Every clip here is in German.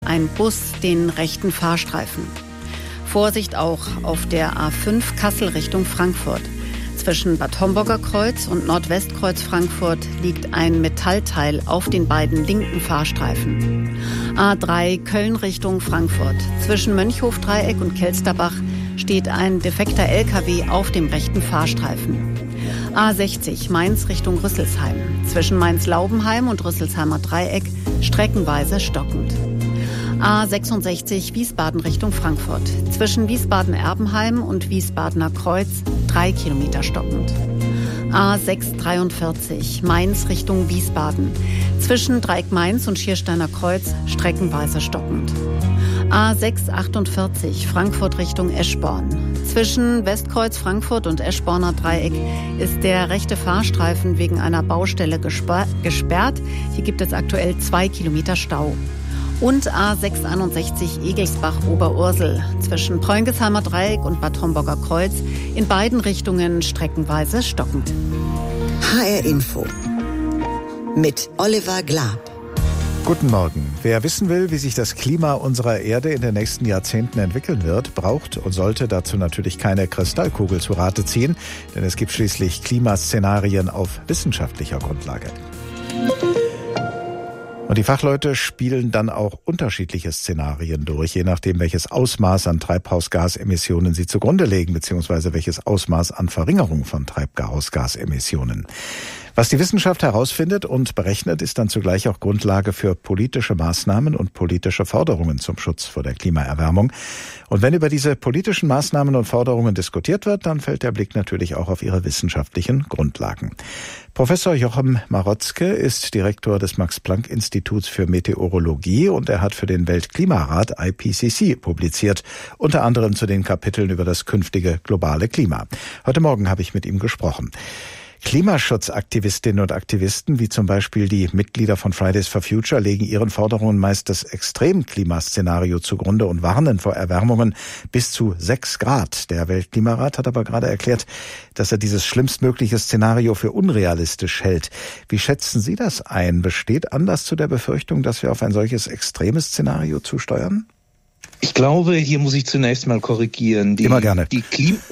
ein Bus den rechten Fahrstreifen. Vorsicht auch auf der A5 Kassel Richtung Frankfurt. Zwischen Bad Homburger Kreuz und Nordwestkreuz Frankfurt liegt ein Metallteil auf den beiden linken Fahrstreifen. A3 Köln Richtung Frankfurt. Zwischen Mönchhof-Dreieck und Kelsterbach steht ein defekter LKW auf dem rechten Fahrstreifen. A60 Mainz Richtung Rüsselsheim. Zwischen Mainz-Laubenheim und Rüsselsheimer Dreieck streckenweise stockend. A66 Wiesbaden Richtung Frankfurt. Zwischen Wiesbaden-Erbenheim und Wiesbadener Kreuz 3 Kilometer stockend. A643 Mainz Richtung Wiesbaden. Zwischen Dreieck-Mainz und Schiersteiner Kreuz streckenweise stockend. A648 Frankfurt Richtung Eschborn. Zwischen Westkreuz Frankfurt und Eschborner Dreieck ist der rechte Fahrstreifen wegen einer Baustelle gesperrt. Hier gibt es aktuell 2 Kilometer Stau. Und A661 Egelsbach-Oberursel zwischen Preungesheimer Dreieck und Bad Homburger Kreuz in beiden Richtungen streckenweise stockend. HR Info mit Oliver Glab. Guten Morgen. Wer wissen will, wie sich das Klima unserer Erde in den nächsten Jahrzehnten entwickeln wird, braucht und sollte dazu natürlich keine Kristallkugel zu Rate ziehen, denn es gibt schließlich Klimaszenarien auf wissenschaftlicher Grundlage. Und die Fachleute spielen dann auch unterschiedliche Szenarien durch, je nachdem, welches Ausmaß an Treibhausgasemissionen sie zugrunde legen, beziehungsweise welches Ausmaß an Verringerung von Treibhausgasemissionen. Was die Wissenschaft herausfindet und berechnet, ist dann zugleich auch Grundlage für politische Maßnahmen und politische Forderungen zum Schutz vor der Klimaerwärmung. Und wenn über diese politischen Maßnahmen und Forderungen diskutiert wird, dann fällt der Blick natürlich auch auf ihre wissenschaftlichen Grundlagen. Professor Jochem Marotzke ist Direktor des Max-Planck-Instituts für Meteorologie und er hat für den Weltklimarat IPCC publiziert, unter anderem zu den Kapiteln über das künftige globale Klima. Heute Morgen habe ich mit ihm gesprochen. Klimaschutzaktivistinnen und Aktivisten, wie zum Beispiel die Mitglieder von Fridays for Future, legen ihren Forderungen meist das Extremklimaszenario zugrunde und warnen vor Erwärmungen bis zu 6 Grad. Der Weltklimarat hat aber gerade erklärt, dass er dieses schlimmstmögliche Szenario für unrealistisch hält. Wie schätzen Sie das ein? Besteht Anlass zu der Befürchtung, dass wir auf ein solches extremes Szenario zusteuern? Ich glaube, hier muss ich zunächst mal korrigieren. Immer gerne. Die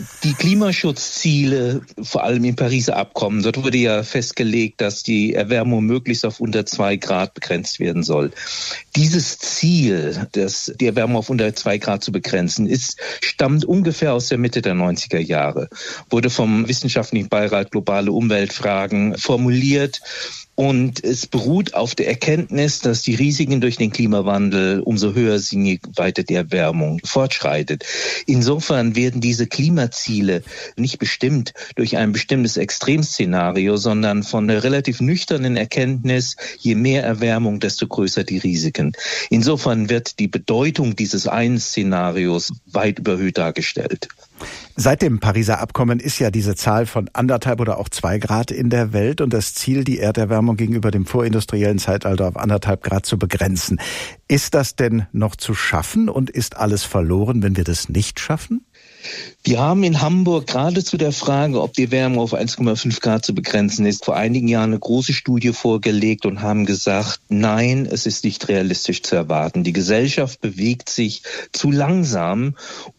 Klimaschutzziele, vor allem im Pariser Abkommen, dort wurde ja festgelegt, dass die Erwärmung möglichst auf unter 2 Grad begrenzt werden soll. Dieses Ziel, die Erwärmung auf unter 2 Grad zu begrenzen, stammt ungefähr aus der Mitte der 90er Jahre, wurde vom Wissenschaftlichen Beirat Globale Umweltfragen formuliert. Und es beruht auf der Erkenntnis, dass die Risiken durch den Klimawandel umso höher sind, je weiter die Erwärmung fortschreitet. Insofern werden diese Klimaziele nicht bestimmt durch ein bestimmtes Extremszenario, sondern von der relativ nüchternen Erkenntnis, je mehr Erwärmung, desto größer die Risiken. Insofern wird die Bedeutung dieses einen Szenarios weit überhöht dargestellt. Seit dem Pariser Abkommen ist ja diese Zahl von 1,5 oder auch 2 Grad in der Welt und das Ziel, die Erderwärmung gegenüber dem vorindustriellen Zeitalter auf 1,5 Grad zu begrenzen. Ist das denn noch zu schaffen und ist alles verloren, wenn wir das nicht schaffen? Wir haben in Hamburg gerade zu der Frage, ob die Erwärmung auf 1,5 Grad zu begrenzen ist, vor einigen Jahren eine große Studie vorgelegt und haben gesagt, nein, es ist nicht realistisch zu erwarten. Die Gesellschaft bewegt sich zu langsam,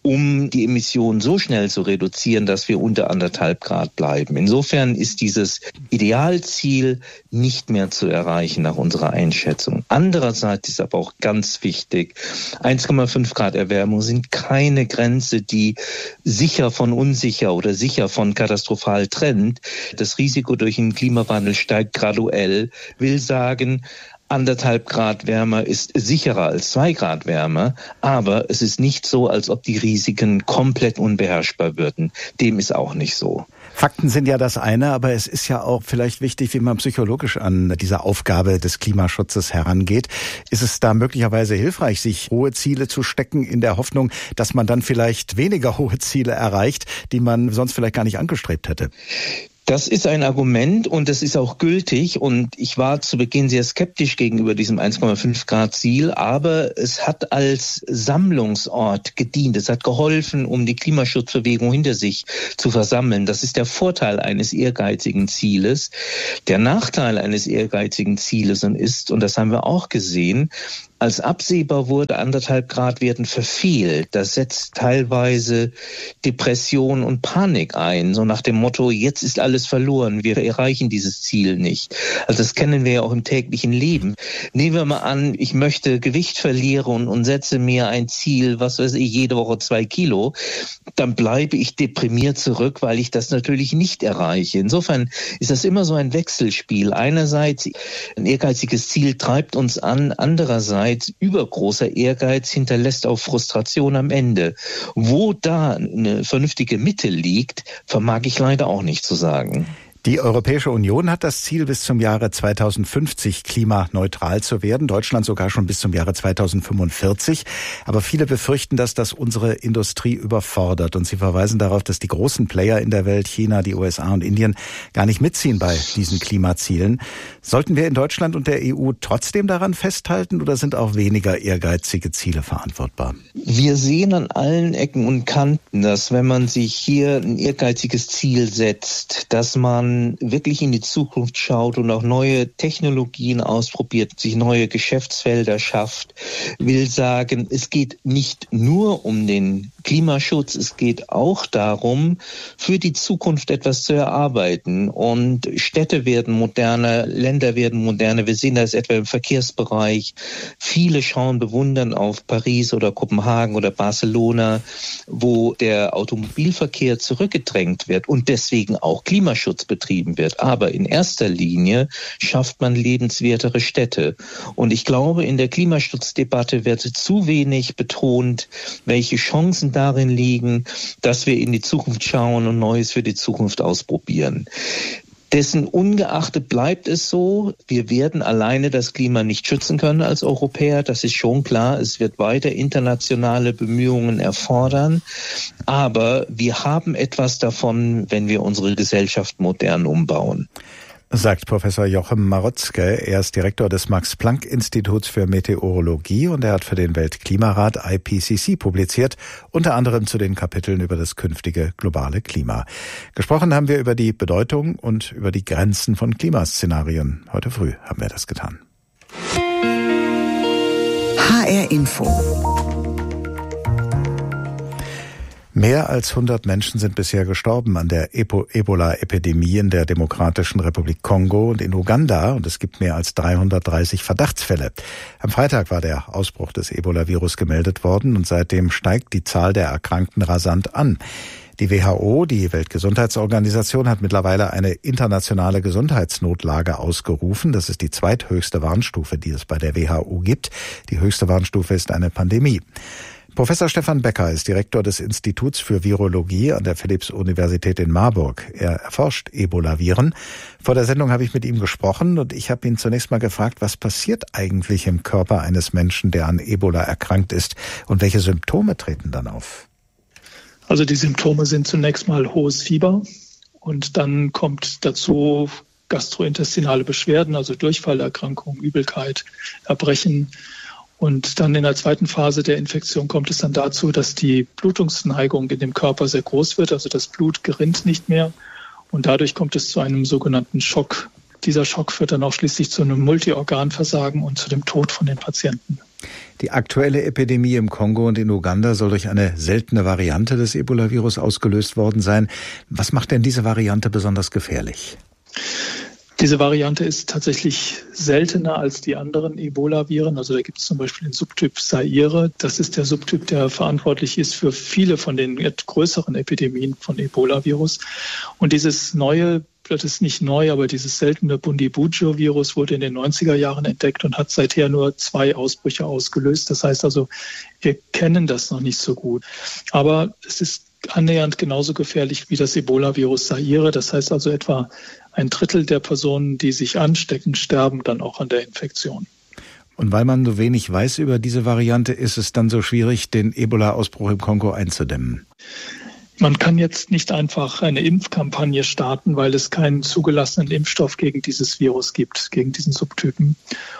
um die Emissionen so schnell zu reduzieren, dass wir unter 1,5 Grad bleiben. Insofern ist dieses Idealziel nicht mehr zu erreichen nach unserer Einschätzung. Andererseits ist aber auch ganz wichtig, 1,5 Grad Erwärmung sind keine Grenze, die sicher von unsicher oder sicher von katastrophal trennt. Das Risiko durch den Klimawandel steigt graduell, will sagen, 1,5 Grad wärmer ist sicherer als 2 Grad wärmer, aber es ist nicht so, als ob die Risiken komplett unbeherrschbar würden. Dem ist auch nicht so. Fakten sind ja das eine, aber es ist ja auch vielleicht wichtig, wie man psychologisch an diese Aufgabe des Klimaschutzes herangeht. Ist es da möglicherweise hilfreich, sich hohe Ziele zu stecken in der Hoffnung, dass man dann vielleicht weniger hohe Ziele erreicht, die man sonst vielleicht gar nicht angestrebt hätte? Das ist ein Argument und das ist auch gültig und ich war zu Beginn sehr skeptisch gegenüber diesem 1,5 Grad Ziel, aber es hat als Sammlungsort gedient. Es hat geholfen, um die Klimaschutzbewegung hinter sich zu versammeln. Das ist der Vorteil eines ehrgeizigen Zieles. Der Nachteil eines ehrgeizigen Zieles ist, und das haben wir auch gesehen, als absehbar wurde, 1,5 Grad werden verfehlt. Das setzt teilweise Depression und Panik ein, so nach dem Motto, jetzt ist alles verloren, wir erreichen dieses Ziel nicht. Also das kennen wir ja auch im täglichen Leben. Nehmen wir mal an, ich möchte Gewicht verlieren und setze mir ein Ziel, was weiß ich, jede Woche 2 Kilo, dann bleibe ich deprimiert zurück, weil ich das natürlich nicht erreiche. Insofern ist das immer so ein Wechselspiel. Einerseits ein ehrgeiziges Ziel treibt uns an, andererseits übergroßer Ehrgeiz hinterlässt auch Frustration am Ende. Wo da eine vernünftige Mitte liegt, vermag ich leider auch nicht zu sagen. Die Europäische Union hat das Ziel, bis zum Jahre 2050 klimaneutral zu werden. Deutschland sogar schon bis zum Jahre 2045. Aber viele befürchten, dass das unsere Industrie überfordert. Und sie verweisen darauf, dass die großen Player in der Welt, China, die USA und Indien, gar nicht mitziehen bei diesen Klimazielen. Sollten wir in Deutschland und der EU trotzdem daran festhalten oder sind auch weniger ehrgeizige Ziele verantwortbar? Wir sehen an allen Ecken und Kanten, dass wenn man sich hier ein ehrgeiziges Ziel setzt, dass man wirklich in die Zukunft schaut und auch neue Technologien ausprobiert, sich neue Geschäftsfelder schafft, will sagen, es geht nicht nur um den Klimaschutz, es geht auch darum, für die Zukunft etwas zu erarbeiten. Und Städte werden moderner, Länder werden moderner. Wir sehen das etwa im Verkehrsbereich. Viele schauen bewundernd auf Paris oder Kopenhagen oder Barcelona, wo der Automobilverkehr zurückgedrängt wird und deswegen auch Klimaschutz betrieben wird. Aber in erster Linie schafft man lebenswertere Städte. Und ich glaube, in der Klimaschutzdebatte wird zu wenig betont, welche Chancen darin liegen, dass wir in die Zukunft schauen und Neues für die Zukunft ausprobieren. Dessen ungeachtet bleibt es so, wir werden alleine das Klima nicht schützen können als Europäer, das ist schon klar. Es wird weiter internationale Bemühungen erfordern, aber wir haben etwas davon, wenn wir unsere Gesellschaft modern umbauen. Sagt Professor Jochem Marotzke. Er ist Direktor des Max-Planck-Instituts für Meteorologie und er hat für den Weltklimarat IPCC publiziert, unter anderem zu den Kapiteln über das künftige globale Klima. Gesprochen haben wir über die Bedeutung und über die Grenzen von Klimaszenarien. Heute früh haben wir das getan. HR Info. Mehr als 100 Menschen sind bisher gestorben an der Ebola-Epidemie in der Demokratischen Republik Kongo und in Uganda und es gibt mehr als 330 Verdachtsfälle. Am Freitag war der Ausbruch des Ebola-Virus gemeldet worden und seitdem steigt die Zahl der Erkrankten rasant an. Die WHO, die Weltgesundheitsorganisation, hat mittlerweile eine internationale Gesundheitsnotlage ausgerufen. Das ist die zweithöchste Warnstufe, die es bei der WHO gibt. Die höchste Warnstufe ist eine Pandemie. Professor Stefan Becker ist Direktor des Instituts für Virologie an der Philipps-Universität in Marburg. Er erforscht Ebola-Viren. Vor der Sendung habe ich mit ihm gesprochen und ich habe ihn zunächst mal gefragt, was passiert eigentlich im Körper eines Menschen, der an Ebola erkrankt ist und welche Symptome treten dann auf? Also die Symptome sind zunächst mal hohes Fieber und dann kommt dazu gastrointestinale Beschwerden, also Durchfallerkrankung, Übelkeit, Erbrechen. Und dann in der zweiten Phase der Infektion kommt es dann dazu, dass die Blutungsneigung in dem Körper sehr groß wird. Also das Blut gerinnt nicht mehr und dadurch kommt es zu einem sogenannten Schock. Dieser Schock führt dann auch schließlich zu einem Multiorganversagen und zu dem Tod von den Patienten. Die aktuelle Epidemie im Kongo und in Uganda soll durch eine seltene Variante des Ebola-Virus ausgelöst worden sein. Was macht denn diese Variante besonders gefährlich? Diese Variante ist tatsächlich seltener als die anderen Ebola-Viren. Also da gibt es zum Beispiel den Subtyp Zaire. Das ist der Subtyp, der verantwortlich ist für viele von den größeren Epidemien von Ebola-Virus. Und dieses neue, das ist nicht neu, aber dieses seltene Bundibugyo-Virus wurde in den 90er Jahren entdeckt und hat seither nur 2 Ausbrüche ausgelöst. Das heißt also, wir kennen das noch nicht so gut. Aber es ist annähernd genauso gefährlich wie das Ebola-Virus Zaire. Das heißt also etwa 1/3 der Personen, die sich anstecken, sterben dann auch an der Infektion. Und weil man so wenig weiß über diese Variante, ist es dann so schwierig, den Ebola-Ausbruch im Kongo einzudämmen? Man kann jetzt nicht einfach eine Impfkampagne starten, weil es keinen zugelassenen Impfstoff gegen dieses Virus gibt, gegen diesen Subtypen.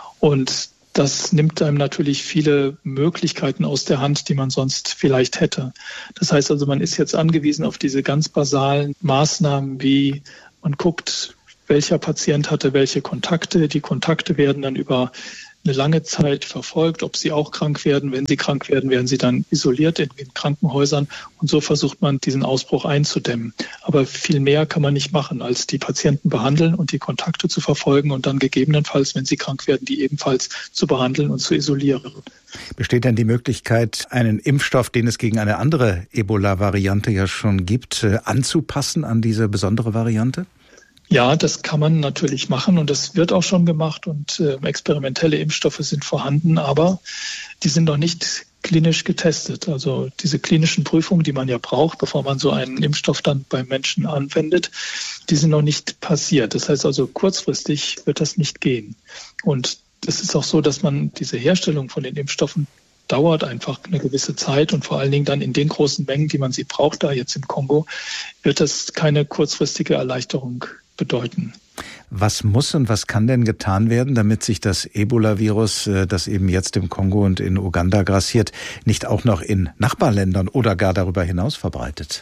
Und das nimmt einem natürlich viele Möglichkeiten aus der Hand, die man sonst vielleicht hätte. Das heißt also, man ist jetzt angewiesen auf diese ganz basalen Maßnahmen, wie man guckt, welcher Patient hatte welche Kontakte. Die Kontakte werden dann über eine lange Zeit verfolgt, ob sie auch krank werden. Wenn sie krank werden, werden sie dann isoliert in Krankenhäusern. Und so versucht man, diesen Ausbruch einzudämmen. Aber viel mehr kann man nicht machen, als die Patienten behandeln und die Kontakte zu verfolgen und dann gegebenenfalls, wenn sie krank werden, die ebenfalls zu behandeln und zu isolieren. Besteht denn die Möglichkeit, einen Impfstoff, den es gegen eine andere Ebola-Variante ja schon gibt, anzupassen an diese besondere Variante? Ja, das kann man natürlich machen und das wird auch schon gemacht und experimentelle Impfstoffe sind vorhanden, aber die sind noch nicht klinisch getestet. Also diese klinischen Prüfungen, die man ja braucht, bevor man so einen Impfstoff dann beim Menschen anwendet, die sind noch nicht passiert. Das heißt also, kurzfristig wird das nicht gehen. Und es ist auch so, dass man diese Herstellung von den Impfstoffen dauert einfach eine gewisse Zeit und vor allen Dingen dann in den großen Mengen, die man sie braucht, da jetzt im Kongo, wird das keine kurzfristige Erleichterung bedeuten. Was muss und was kann denn getan werden, damit sich das Ebola-Virus, das eben jetzt im Kongo und in Uganda grassiert, nicht auch noch in Nachbarländern oder gar darüber hinaus verbreitet?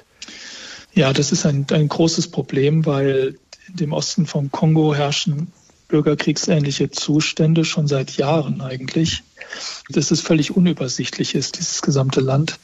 Ja, das ist ein großes Problem, weil in dem Osten vom Kongo herrschen bürgerkriegsähnliche Zustände schon seit Jahren eigentlich. Dass es völlig unübersichtlich ist, dieses gesamte Land.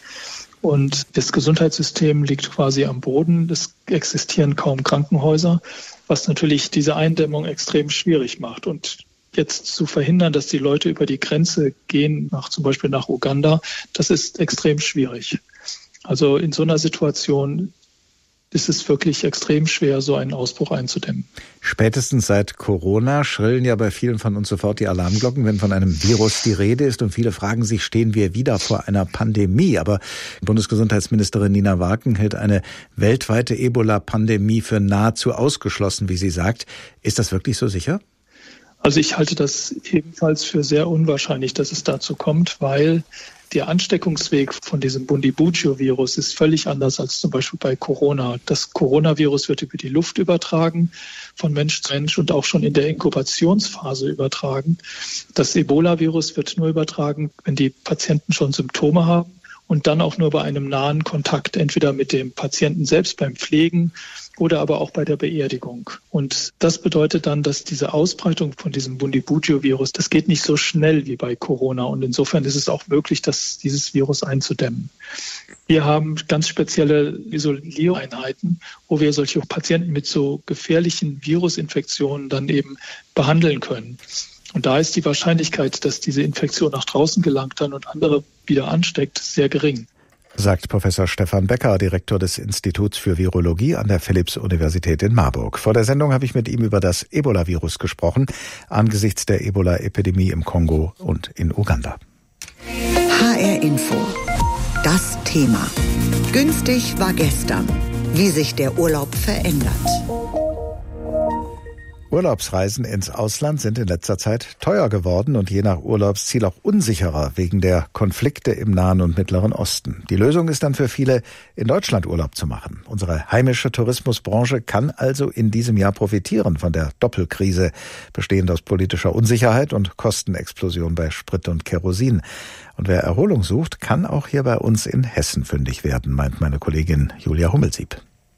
Und das Gesundheitssystem liegt quasi am Boden. Es existieren kaum Krankenhäuser, was natürlich diese Eindämmung extrem schwierig macht. Und jetzt zu verhindern, dass die Leute über die Grenze gehen, zum Beispiel nach Uganda, das ist extrem schwierig. Also in so einer Situation ist es wirklich extrem schwer, so einen Ausbruch einzudämmen. Spätestens seit Corona schrillen ja bei vielen von uns sofort die Alarmglocken, wenn von einem Virus die Rede ist. Und viele fragen sich, stehen wir wieder vor einer Pandemie? Aber Bundesgesundheitsministerin Nina Waaken hält eine weltweite Ebola-Pandemie für nahezu ausgeschlossen, wie sie sagt. Ist das wirklich so sicher? Also ich halte das ebenfalls für sehr unwahrscheinlich, dass es dazu kommt, weil der Ansteckungsweg von diesem Bundibugyo-Virus ist völlig anders als zum Beispiel bei Corona. Das Coronavirus wird über die Luft übertragen, von Mensch zu Mensch und auch schon in der Inkubationsphase übertragen. Das Ebola-Virus wird nur übertragen, wenn die Patienten schon Symptome haben und dann auch nur bei einem nahen Kontakt, entweder mit dem Patienten selbst beim Pflegen oder aber auch bei der Beerdigung. Und das bedeutet dann, dass diese Ausbreitung von diesem Bundibugyo-Virus, das geht nicht so schnell wie bei Corona. Und insofern ist es auch möglich, dieses Virus einzudämmen. Wir haben ganz spezielle Isoliereinheiten, wo wir solche Patienten mit so gefährlichen Virusinfektionen dann eben behandeln können. Und da ist die Wahrscheinlichkeit, dass diese Infektion nach draußen gelangt dann und andere wieder ansteckt, sehr gering. Sagt Professor Stefan Becker, Direktor des Instituts für Virologie an der Philipps-Universität in Marburg. Vor der Sendung habe ich mit ihm über das Ebola-Virus gesprochen, angesichts der Ebola-Epidemie im Kongo und in Uganda. HR Info. Das Thema. Günstig war gestern. Wie sich der Urlaub verändert. Urlaubsreisen ins Ausland sind in letzter Zeit teuer geworden und je nach Urlaubsziel auch unsicherer wegen der Konflikte im Nahen und Mittleren Osten. Die Lösung ist dann für viele, in Deutschland Urlaub zu machen. Unsere heimische Tourismusbranche kann also in diesem Jahr profitieren von der Doppelkrise, bestehend aus politischer Unsicherheit und Kostenexplosion bei Sprit und Kerosin. Und wer Erholung sucht, kann auch hier bei uns in Hessen fündig werden, meint meine Kollegin Julia Hummelsieb.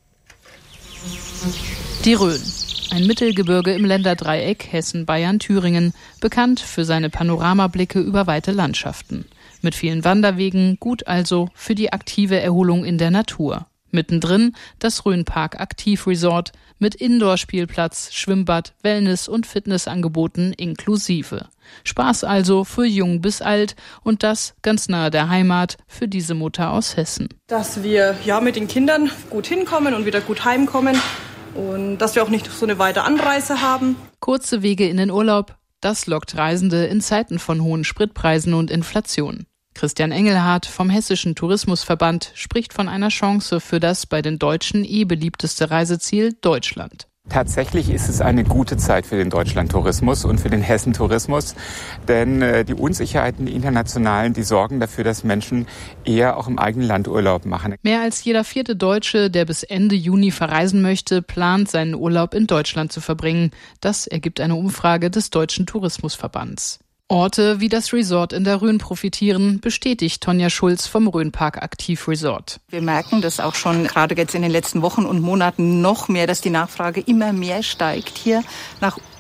Die Rhön. Ein Mittelgebirge im Länderdreieck Hessen, Bayern, Thüringen, bekannt für seine Panoramablicke über weite Landschaften. Mit vielen Wanderwegen, gut also für die aktive Erholung in der Natur. Mittendrin das Rhönpark Aktivresort mit Indoor-Spielplatz, Schwimmbad, Wellness- und Fitnessangeboten inklusive. Spaß also für jung bis alt und das ganz nahe der Heimat für diese Mutter aus Hessen. Dass wir mit den Kindern gut hinkommen und wieder gut heimkommen. Und dass wir auch nicht so eine weite Anreise haben. Kurze Wege in den Urlaub, das lockt Reisende in Zeiten von hohen Spritpreisen und Inflation. Christian Engelhardt vom Hessischen Tourismusverband spricht von einer Chance für das bei den Deutschen beliebteste Reiseziel Deutschland. Tatsächlich ist es eine gute Zeit für den Deutschlandtourismus und für den Hessentourismus, denn die Unsicherheiten, die internationalen, die sorgen dafür, dass Menschen eher auch im eigenen Land Urlaub machen. Mehr als jeder 4. Deutsche, der bis Ende Juni verreisen möchte, plant, seinen Urlaub in Deutschland zu verbringen. Das ergibt eine Umfrage des Deutschen Tourismusverbands. Orte wie das Resort in der Rhön profitieren, bestätigt Tonja Schulz vom Rhönpark Aktivresort. Wir merken das auch schon gerade jetzt in den letzten Wochen und Monaten noch mehr, dass die Nachfrage immer mehr steigt hier nach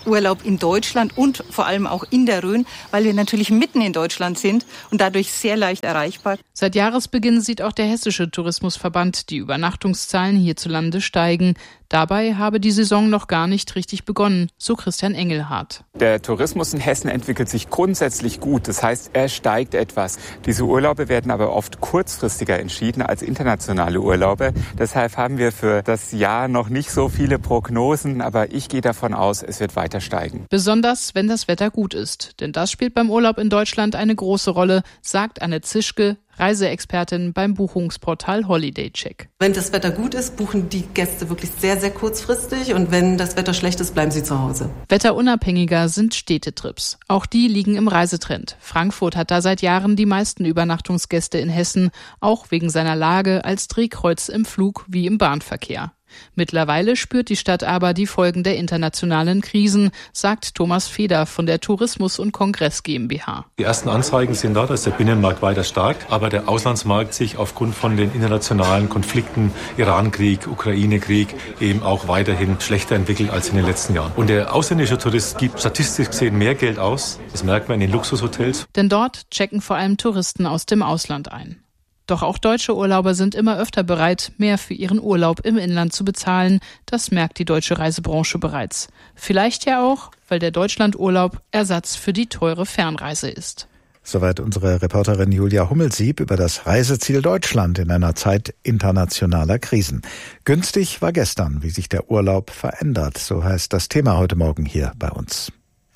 Urlaub in Deutschland und vor allem auch in der Rhön, weil wir natürlich mitten in Deutschland sind und dadurch sehr leicht erreichbar. Seit Jahresbeginn sieht auch der Hessische Tourismusverband die Übernachtungszahlen hierzulande steigen. Dabei habe die Saison noch gar nicht richtig begonnen, so Christian Engelhardt. Der Tourismus in Hessen entwickelt sich grundsätzlich gut. Das heißt, er steigt etwas. Diese Urlaube werden aber oft kurzfristiger entschieden als internationale Urlaube. Deshalb haben wir für das Jahr noch nicht so viele Prognosen, aber ich gehe davon aus, es wird weiter steigen. Besonders, wenn das Wetter gut ist. Denn das spielt beim Urlaub in Deutschland eine große Rolle, sagt Anne Zischke, Reiseexpertin beim Buchungsportal HolidayCheck. Wenn das Wetter gut ist, buchen die Gäste wirklich sehr, sehr kurzfristig. Und wenn das Wetter schlecht ist, bleiben sie zu Hause. Wetterunabhängiger sind Städtetrips. Auch die liegen im Reisetrend. Frankfurt hat da seit Jahren die meisten Übernachtungsgäste in Hessen, auch wegen seiner Lage als Drehkreuz im Flug- wie im Bahnverkehr. Mittlerweile spürt die Stadt aber die Folgen der internationalen Krisen, sagt Thomas Feder von der Tourismus- und Kongress GmbH. Die ersten Anzeigen sind da, dass der Binnenmarkt weiter stark, aber der Auslandsmarkt sich aufgrund von den internationalen Konflikten, Irankrieg, Ukraine-Krieg, eben auch weiterhin schlechter entwickelt als in den letzten Jahren. Und der ausländische Tourist gibt statistisch gesehen mehr Geld aus. Das merkt man in den Luxushotels. Denn dort checken vor allem Touristen aus dem Ausland ein. Doch auch deutsche Urlauber sind immer öfter bereit, mehr für ihren Urlaub im Inland zu bezahlen. Das merkt die deutsche Reisebranche bereits. Vielleicht ja auch, weil der Deutschlandurlaub Ersatz für die teure Fernreise ist. Soweit unsere Reporterin Julia Hummelsieb über das Reiseziel Deutschland in einer Zeit internationaler Krisen. Günstig war gestern, wie sich der Urlaub verändert. So heißt das Thema heute Morgen hier bei uns.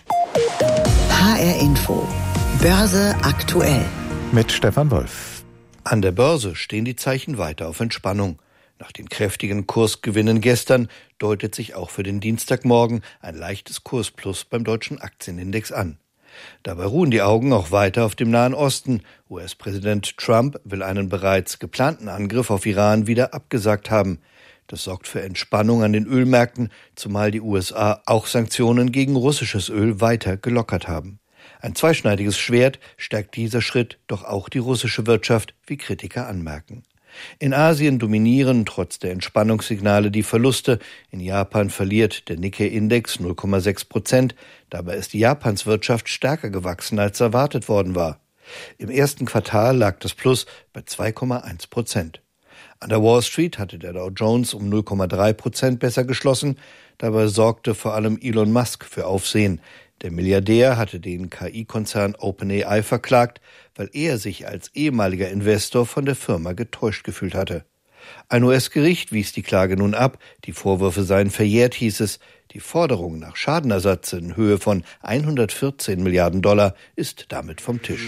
HR Info. Börse aktuell. Mit Stefan Wolf. An der Börse stehen die Zeichen weiter auf Entspannung. Nach den kräftigen Kursgewinnen gestern deutet sich auch für den Dienstagmorgen ein leichtes Kursplus beim deutschen Aktienindex an. Dabei ruhen die Augen auch weiter auf dem Nahen Osten. US-Präsident Trump will einen bereits geplanten Angriff auf Iran wieder abgesagt haben. Das sorgt für Entspannung an den Ölmärkten, zumal die USA auch Sanktionen gegen russisches Öl weiter gelockert haben. Ein zweischneidiges Schwert, stärkt dieser Schritt doch auch die russische Wirtschaft, wie Kritiker anmerken. In Asien dominieren trotz der Entspannungssignale die Verluste. In Japan verliert der Nikkei-Index 0,6%. Dabei ist Japans Wirtschaft stärker gewachsen, als erwartet worden war. Im ersten Quartal lag das Plus bei 2,1%. An der Wall Street hatte der Dow Jones um 0,3% besser geschlossen. Dabei sorgte vor allem Elon Musk für Aufsehen. Der Milliardär hatte den KI-Konzern OpenAI verklagt, weil er sich als ehemaliger Investor von der Firma getäuscht gefühlt hatte. Ein US-Gericht wies die Klage nun ab. Die Vorwürfe seien verjährt, hieß es. Die Forderung nach Schadenersatz in Höhe von 114 Milliarden Dollar ist damit vom Tisch.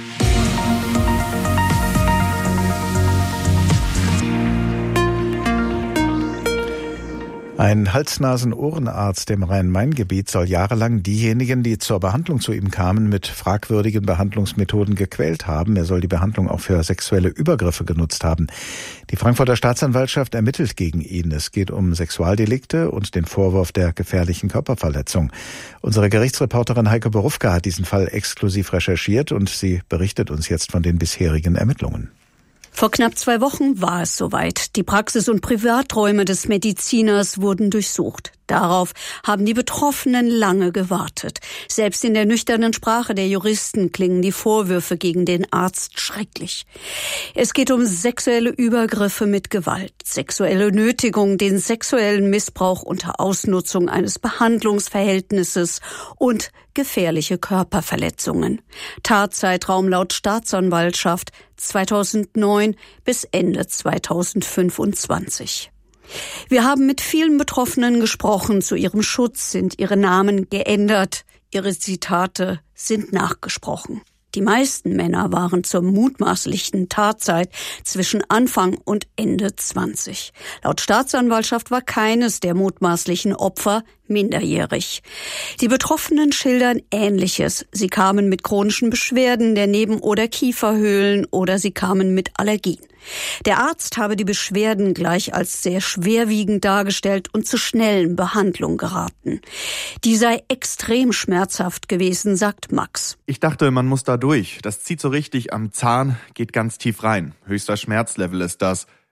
Ein Hals-Nasen-Ohrenarzt im Rhein-Main-Gebiet soll jahrelang diejenigen, die zur Behandlung zu ihm kamen, mit fragwürdigen Behandlungsmethoden gequält haben. Er soll die Behandlung auch für sexuelle Übergriffe genutzt haben. Die Frankfurter Staatsanwaltschaft ermittelt gegen ihn. Es geht um Sexualdelikte und den Vorwurf der gefährlichen Körperverletzung. Unsere Gerichtsreporterin Heike Borufka hat diesen Fall exklusiv recherchiert und sie berichtet uns jetzt von den bisherigen Ermittlungen. Vor knapp 2 Wochen war es soweit. Die Praxis- und Privaträume des Mediziners wurden durchsucht. Darauf haben die Betroffenen lange gewartet. Selbst in der nüchternen Sprache der Juristen klingen die Vorwürfe gegen den Arzt schrecklich. Es geht um sexuelle Übergriffe mit Gewalt, sexuelle Nötigung, den sexuellen Missbrauch unter Ausnutzung eines Behandlungsverhältnisses und gefährliche Körperverletzungen. Tatzeitraum laut Staatsanwaltschaft 2009 bis Ende 2025. Wir haben mit vielen Betroffenen gesprochen. Zu ihrem Schutz sind ihre Namen geändert. Ihre Zitate sind nachgesprochen. Die meisten Männer waren zur mutmaßlichen Tatzeit zwischen Anfang und Ende 20. Laut Staatsanwaltschaft war keines der mutmaßlichen Opfer minderjährig. Die Betroffenen schildern Ähnliches. Sie kamen mit chronischen Beschwerden der Neben- oder Kieferhöhlen oder sie kamen mit Allergien. Der Arzt habe die Beschwerden gleich als sehr schwerwiegend dargestellt und zu schnellen Behandlungen geraten. Die sei extrem schmerzhaft gewesen, sagt Max. Ich dachte, man muss da durch. Das zieht so richtig am Zahn, geht ganz tief rein. Höchster Schmerzlevel ist das.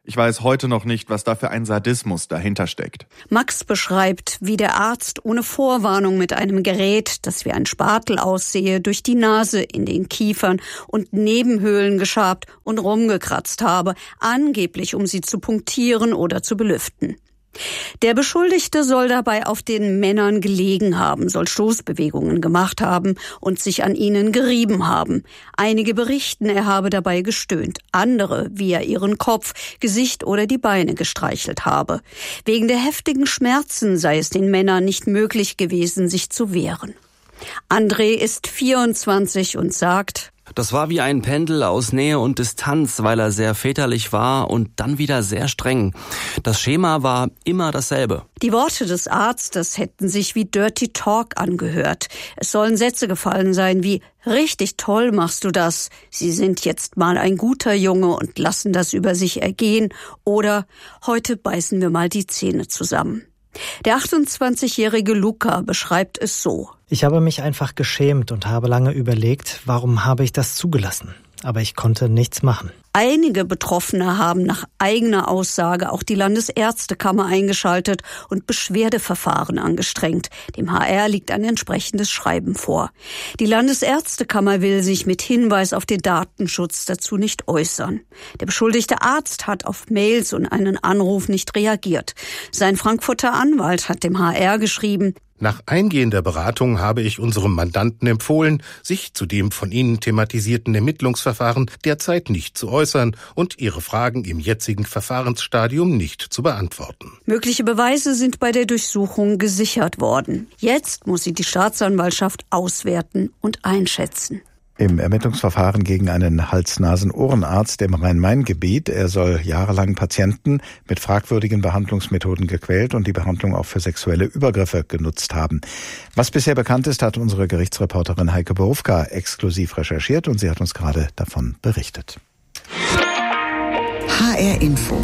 Ich weiß heute noch nicht, was da für ein Sadismus dahinter steckt. Max beschreibt, wie der Arzt ohne Vorwarnung mit einem Gerät, das wie ein Spatel aussehe, durch die Nase in den Kiefern und Nebenhöhlen geschabt und rumgekratzt habe, angeblich um sie zu punktieren oder zu belüften. Der Beschuldigte soll dabei auf den Männern gelegen haben, soll Stoßbewegungen gemacht haben und sich an ihnen gerieben haben. Einige berichten, er habe dabei gestöhnt, andere, wie er ihren Kopf, Gesicht oder die Beine gestreichelt habe. Wegen der heftigen Schmerzen sei es den Männern nicht möglich gewesen, sich zu wehren. André ist 24 und sagt: Das war wie ein Pendel aus Nähe und Distanz, weil er sehr väterlich war und dann wieder sehr streng. Das Schema war immer dasselbe. Die Worte des Arztes hätten sich wie Dirty Talk angehört. Es sollen Sätze gefallen sein wie: Richtig toll machst du das. Sie sind jetzt mal ein guter Junge und lassen das über sich ergehen. Oder: Heute beißen wir mal die Zähne zusammen. Der 28-jährige Luca beschreibt es so: Ich habe mich einfach geschämt und habe lange überlegt, warum habe ich das zugelassen? Aber ich konnte nichts machen. Einige Betroffene haben nach eigener Aussage auch die Landesärztekammer eingeschaltet und Beschwerdeverfahren angestrengt. Dem HR liegt ein entsprechendes Schreiben vor. Die Landesärztekammer will sich mit Hinweis auf den Datenschutz dazu nicht äußern. Der beschuldigte Arzt hat auf Mails und einen Anruf nicht reagiert. Sein Frankfurter Anwalt hat dem HR geschrieben: Nach eingehender Beratung habe ich unserem Mandanten empfohlen, sich zu dem von Ihnen thematisierten Ermittlungsverfahren derzeit nicht zu äußern und Ihre Fragen im jetzigen Verfahrensstadium nicht zu beantworten. Mögliche Beweise sind bei der Durchsuchung gesichert worden. Jetzt muss sie die Staatsanwaltschaft auswerten und einschätzen. Im Ermittlungsverfahren gegen einen Hals-Nasen-Ohrenarzt im Rhein-Main-Gebiet. Er soll jahrelang Patienten mit fragwürdigen Behandlungsmethoden gequält und die Behandlung auch für sexuelle Übergriffe genutzt haben. Was bisher bekannt ist, hat unsere Gerichtsreporterin Heike Borufka exklusiv recherchiert und sie hat uns gerade davon berichtet. HR Info.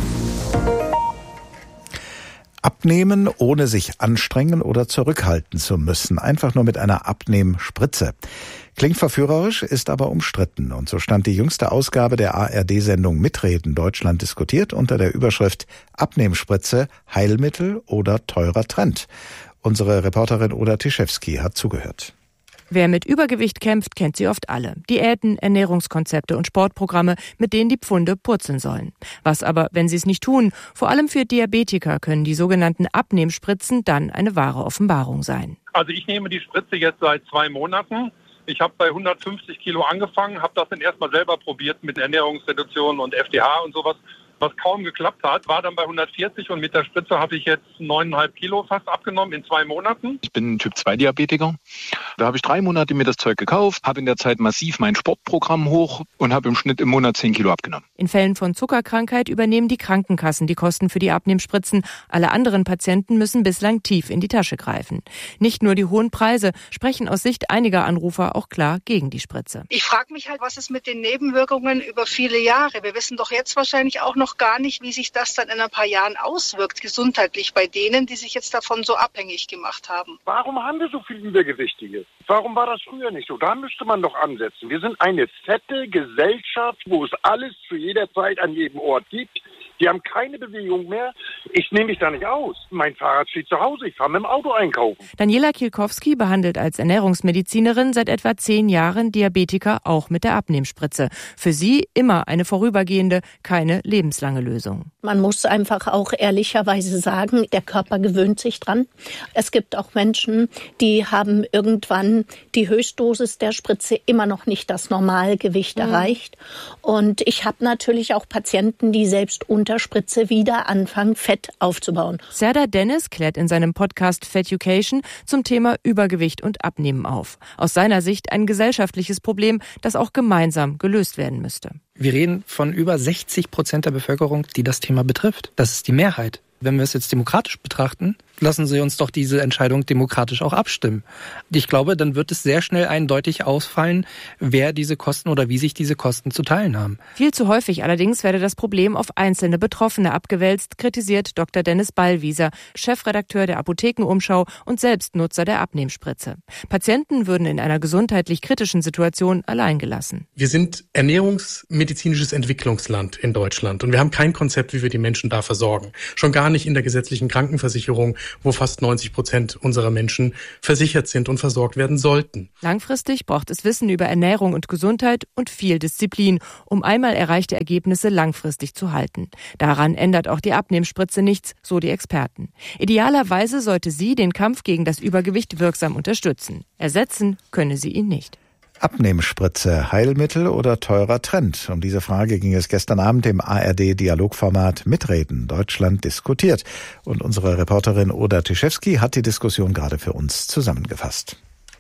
Abnehmen, ohne sich anstrengen oder zurückhalten zu müssen. Einfach nur mit einer Abnehmspritze. Klingt verführerisch, ist aber umstritten. Und so stand die jüngste Ausgabe der ARD-Sendung Mitreden Deutschland diskutiert unter der Überschrift Abnehmspritze, Heilmittel oder teurer Trend. Unsere Reporterin Oda Tischewski hat zugehört. Wer mit Übergewicht kämpft, kennt sie oft alle. Diäten, Ernährungskonzepte und Sportprogramme, mit denen die Pfunde purzeln sollen. Was aber, wenn sie es nicht tun? Vor allem für Diabetiker können die sogenannten Abnehmspritzen dann eine wahre Offenbarung sein. Also ich nehme die Spritze jetzt seit 2 Monaten. Ich habe bei 150 Kilo angefangen, habe das dann erstmal selber probiert mit Ernährungsreduktion und FDH und sowas. Was kaum geklappt hat, war dann bei 140 und mit der Spritze habe ich jetzt 9,5 Kilo fast abgenommen in 2 Monaten. Ich bin Typ-2-Diabetiker. Da habe ich 3 Monate mir das Zeug gekauft, habe in der Zeit massiv mein Sportprogramm hoch und habe im Schnitt im Monat 10 Kilo abgenommen. In Fällen von Zuckerkrankheit übernehmen die Krankenkassen die Kosten für die Abnehmspritzen. Alle anderen Patienten müssen bislang tief in die Tasche greifen. Nicht nur die hohen Preise sprechen aus Sicht einiger Anrufer auch klar gegen die Spritze. Ich frage mich halt, was ist mit den Nebenwirkungen über viele Jahre? Wir wissen doch jetzt wahrscheinlich auch noch gar nicht, wie sich das dann in ein paar Jahren auswirkt, gesundheitlich bei denen, die sich jetzt davon so abhängig gemacht haben. Warum haben wir so viel Übergewichtige? Warum war das früher nicht so? Da müsste man doch ansetzen. Wir sind eine fette Gesellschaft, wo es alles zu jeder Zeit an jedem Ort gibt. Die haben keine Bewegung mehr. Ich nehme mich da nicht aus. Mein Fahrrad steht zu Hause. Ich fahre mit dem Auto einkaufen. Daniela Kielkowski behandelt als Ernährungsmedizinerin seit etwa 10 Jahren Diabetiker auch mit der Abnehmspritze. Für sie immer eine vorübergehende, keine lebenslange Lösung. Man muss einfach auch ehrlicherweise sagen, der Körper gewöhnt sich dran. Es gibt auch Menschen, die haben irgendwann die Höchstdosis der Spritze immer noch nicht das Normalgewicht erreicht. Und ich habe natürlich auch Patienten, die selbst unter Spritze wieder anfangen, Fett aufzubauen. Serdar Dennis klärt in seinem Podcast Feducation zum Thema Übergewicht und Abnehmen auf. Aus seiner Sicht ein gesellschaftliches Problem, das auch gemeinsam gelöst werden müsste. Wir reden von über 60% der Bevölkerung, die das Thema betrifft. Das ist die Mehrheit. Wenn wir es jetzt demokratisch betrachten, lassen Sie uns doch diese Entscheidung demokratisch auch abstimmen. Ich glaube, dann wird es sehr schnell eindeutig ausfallen, wer diese Kosten oder wie sich diese Kosten zu teilen haben. Viel zu häufig allerdings werde das Problem auf einzelne Betroffene abgewälzt, kritisiert Dr. Dennis Ballwieser, Chefredakteur der Apothekenumschau und Selbstnutzer der Abnehmspritze. Patienten würden in einer gesundheitlich kritischen Situation allein gelassen. Wir sind ernährungsmedizinisches Entwicklungsland in Deutschland und wir haben kein Konzept, wie wir die Menschen da versorgen. Schon gar nicht in der gesetzlichen Krankenversicherung, wo fast 90% unserer Menschen versichert sind und versorgt werden sollten. Langfristig braucht es Wissen über Ernährung und Gesundheit und viel Disziplin, um einmal erreichte Ergebnisse langfristig zu halten. Daran ändert auch die Abnehmspritze nichts, so die Experten. Idealerweise sollte sie den Kampf gegen das Übergewicht wirksam unterstützen. Ersetzen könne sie ihn nicht. Abnehmspritze, Heilmittel oder teurer Trend? Um diese Frage ging es gestern Abend im ARD-Dialogformat Mitreden Deutschland diskutiert. Und unsere Reporterin Oda Tischewski hat die Diskussion gerade für uns zusammengefasst.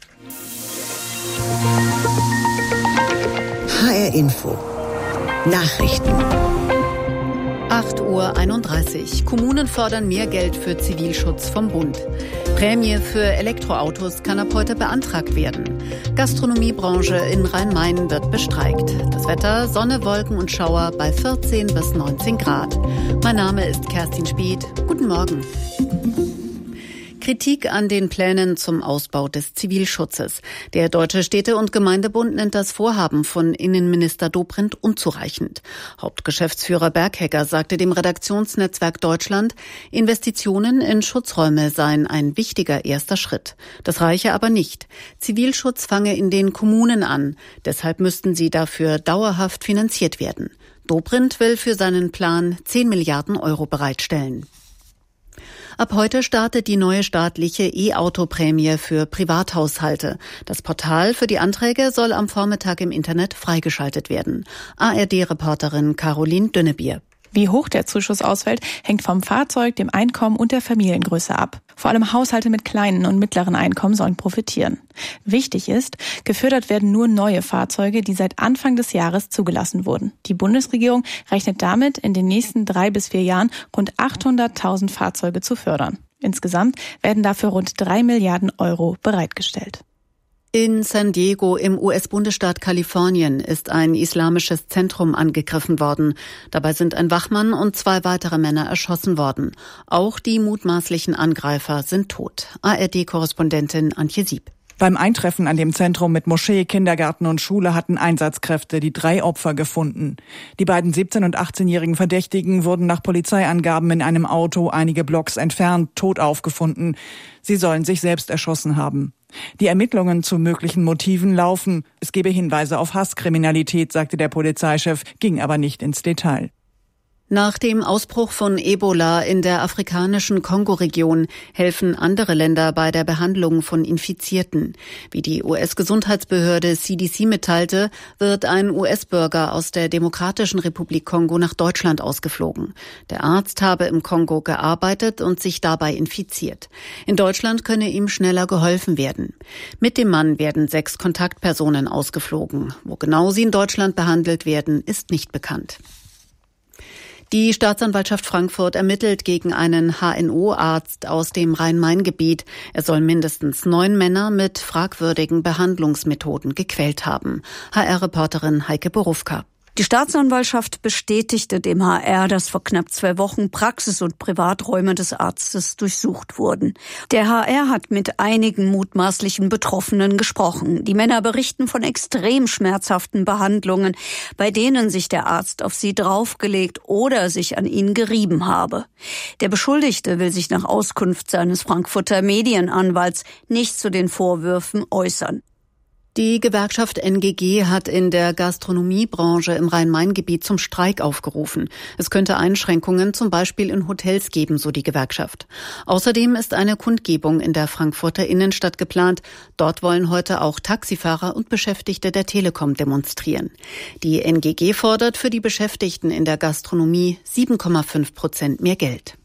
HR Info. Nachrichten. 8:31 Uhr. Kommunen fordern mehr Geld für Zivilschutz vom Bund. Prämie für Elektroautos kann ab heute beantragt werden. Gastronomiebranche in Rhein-Main wird bestreikt. Das Wetter, Sonne, Wolken und Schauer bei 14 bis 19 Grad. Mein Name ist Kerstin Spieth. Guten Morgen. Kritik an den Plänen zum Ausbau des Zivilschutzes. Der Deutsche Städte- und Gemeindebund nennt das Vorhaben von Innenminister Dobrindt unzureichend. Hauptgeschäftsführer Berghegger sagte dem Redaktionsnetzwerk Deutschland, Investitionen in Schutzräume seien ein wichtiger erster Schritt. Das reiche aber nicht. Zivilschutz fange in den Kommunen an. Deshalb müssten sie dafür dauerhaft finanziert werden. Dobrindt will für seinen Plan 10 Milliarden Euro bereitstellen. Ab heute startet die neue staatliche E-Auto-Prämie für Privathaushalte. Das Portal für die Anträge soll am Vormittag im Internet freigeschaltet werden. ARD-Reporterin Caroline Dünnebier. Wie hoch der Zuschuss ausfällt, hängt vom Fahrzeug, dem Einkommen und der Familiengröße ab. Vor allem Haushalte mit kleinen und mittleren Einkommen sollen profitieren. Wichtig ist, gefördert werden nur neue Fahrzeuge, die seit Anfang des Jahres zugelassen wurden. Die Bundesregierung rechnet damit, in den nächsten 3 bis 4 Jahren rund 800.000 Fahrzeuge zu fördern. Insgesamt werden dafür rund 3 Milliarden Euro bereitgestellt. In San Diego im US-Bundesstaat Kalifornien ist ein islamisches Zentrum angegriffen worden. Dabei sind ein Wachmann und 2 weitere Männer erschossen worden. Auch die mutmaßlichen Angreifer sind tot. ARD-Korrespondentin Antje Sieb. Beim Eintreffen an dem Zentrum mit Moschee, Kindergarten und Schule hatten Einsatzkräfte die 3 Opfer gefunden. Die beiden 17- und 18-jährigen Verdächtigen wurden nach Polizeiangaben in einem Auto einige Blocks entfernt tot aufgefunden. Sie sollen sich selbst erschossen haben. Die Ermittlungen zu möglichen Motiven laufen. Es gebe Hinweise auf Hasskriminalität, sagte der Polizeichef, ging aber nicht ins Detail. Nach dem Ausbruch von Ebola in der afrikanischen Kongo-Region helfen andere Länder bei der Behandlung von Infizierten. Wie die US-Gesundheitsbehörde CDC mitteilte, wird ein US-Bürger aus der Demokratischen Republik Kongo nach Deutschland ausgeflogen. Der Arzt habe im Kongo gearbeitet und sich dabei infiziert. In Deutschland könne ihm schneller geholfen werden. Mit dem Mann werden 6 Kontaktpersonen ausgeflogen. Wo genau sie in Deutschland behandelt werden, ist nicht bekannt. Die Staatsanwaltschaft Frankfurt ermittelt gegen einen HNO-Arzt aus dem Rhein-Main-Gebiet. Er soll mindestens 9 Männer mit fragwürdigen Behandlungsmethoden gequält haben. HR-Reporterin Heike Borufka. Die Staatsanwaltschaft bestätigte dem HR, dass vor knapp 2 Wochen Praxis- und Privaträume des Arztes durchsucht wurden. Der HR hat mit einigen mutmaßlichen Betroffenen gesprochen. Die Männer berichten von extrem schmerzhaften Behandlungen, bei denen sich der Arzt auf sie draufgelegt oder sich an ihnen gerieben habe. Der Beschuldigte will sich nach Auskunft seines Frankfurter Medienanwalts nicht zu den Vorwürfen äußern. Die Gewerkschaft NGG hat in der Gastronomiebranche im Rhein-Main-Gebiet zum Streik aufgerufen. Es könnte Einschränkungen zum Beispiel in Hotels geben, so die Gewerkschaft. Außerdem ist eine Kundgebung in der Frankfurter Innenstadt geplant. Dort wollen heute auch Taxifahrer und Beschäftigte der Telekom demonstrieren. Die NGG fordert für die Beschäftigten in der Gastronomie 7,5% mehr Geld.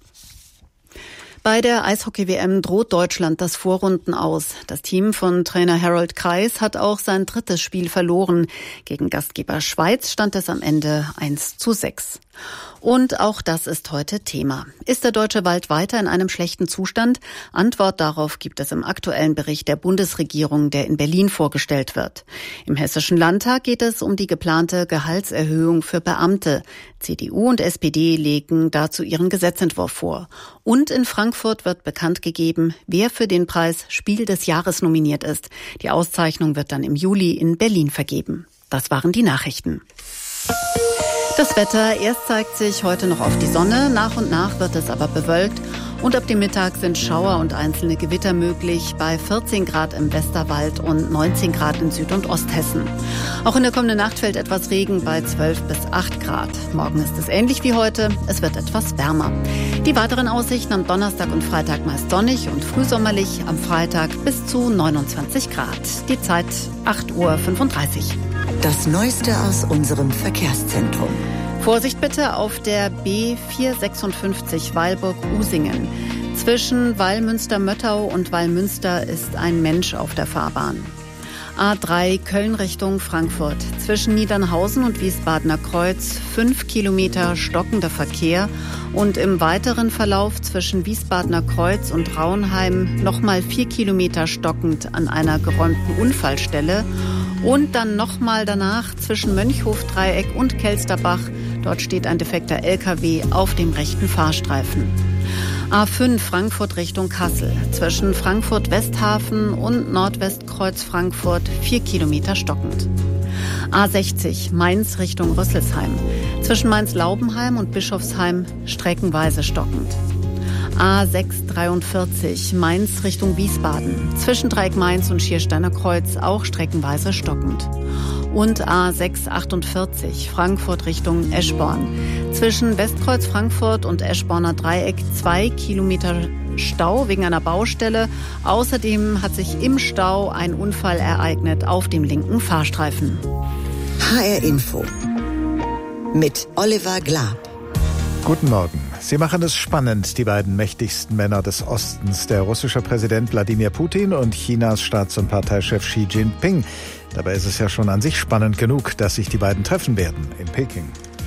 Bei der Eishockey-WM droht Deutschland das Vorrunden aus. Das Team von Trainer Harold Kreis hat auch sein 3. Spiel verloren. Gegen Gastgeber Schweiz stand es am Ende 1:6. Und auch das ist heute Thema. Ist der deutsche Wald weiter in einem schlechten Zustand? Antwort darauf gibt es im aktuellen Bericht der Bundesregierung, der in Berlin vorgestellt wird. Im Hessischen Landtag geht es um die geplante Gehaltserhöhung für Beamte. CDU und SPD legen dazu ihren Gesetzentwurf vor. Und in Frankfurt wird bekannt gegeben, wer für den Preis Spiel des Jahres nominiert ist. Die Auszeichnung wird dann im Juli in Berlin vergeben. Das waren die Nachrichten. Das Wetter, erst zeigt sich heute noch auf die Sonne, nach und nach wird es aber bewölkt und ab dem Mittag sind Schauer und einzelne Gewitter möglich bei 14 Grad im Westerwald und 19 Grad in Süd- und Osthessen. Auch in der kommenden Nacht fällt etwas Regen bei 12 bis 8 Grad. Morgen ist es ähnlich wie heute, es wird etwas wärmer. Die weiteren Aussichten am Donnerstag und Freitag meist sonnig und frühsommerlich, am Freitag bis zu 29 Grad. Die Zeit 8:35 Uhr. Das Neueste aus unserem Verkehrszentrum. Vorsicht bitte auf der B456 Weilburg-Usingen. Zwischen Wallmünster-Möttau und Wallmünster ist ein Mensch auf der Fahrbahn. A3 Köln Richtung Frankfurt. Zwischen Niedernhausen und Wiesbadener Kreuz 5 Kilometer stockender Verkehr und im weiteren Verlauf zwischen Wiesbadener Kreuz und Raunheim nochmal 4 Kilometer stockend an einer geräumten Unfallstelle und dann nochmal danach zwischen Mönchhof-Dreieck und Kelsterbach. Dort steht ein defekter LKW auf dem rechten Fahrstreifen. A5 Frankfurt Richtung Kassel. Zwischen Frankfurt-Westhafen und Nordwestkreuz Frankfurt 4 Kilometer stockend. A60 Mainz Richtung Rüsselsheim. Zwischen Mainz-Laubenheim und Bischofsheim streckenweise stockend. A643 Mainz Richtung Wiesbaden. Zwischen Dreieck Mainz und Schiersteiner Kreuz auch streckenweise stockend. Und A648 Frankfurt Richtung Eschborn. Zwischen Westkreuz Frankfurt und Eschborner Dreieck 2 Kilometer Stau wegen einer Baustelle. Außerdem hat sich im Stau ein Unfall ereignet auf dem linken Fahrstreifen. HR Info mit Oliver Glab. Guten Morgen. Sie machen es spannend, die beiden mächtigsten Männer des Ostens, der russische Präsident Wladimir Putin und Chinas Staats- und Parteichef Xi Jinping. Dabei ist es ja schon an sich spannend genug, dass sich die beiden treffen werden in Peking.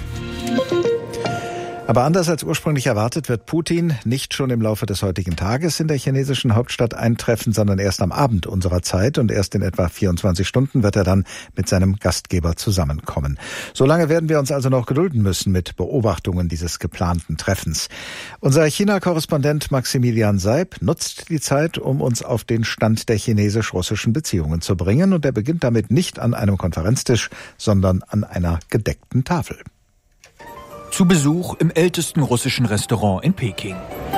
Aber anders als ursprünglich erwartet, wird Putin nicht schon im Laufe des heutigen Tages in der chinesischen Hauptstadt eintreffen, sondern erst am Abend unserer Zeit und erst in etwa 24 Stunden wird er dann mit seinem Gastgeber zusammenkommen. Solange werden wir uns also noch gedulden müssen mit Beobachtungen dieses geplanten Treffens. Unser China-Korrespondent Maximilian Seib nutzt die Zeit, um uns auf den Stand der chinesisch-russischen Beziehungen zu bringen und er beginnt damit nicht an einem Konferenztisch, sondern an einer gedeckten Tafel. Zu Besuch im ältesten russischen Restaurant in Peking.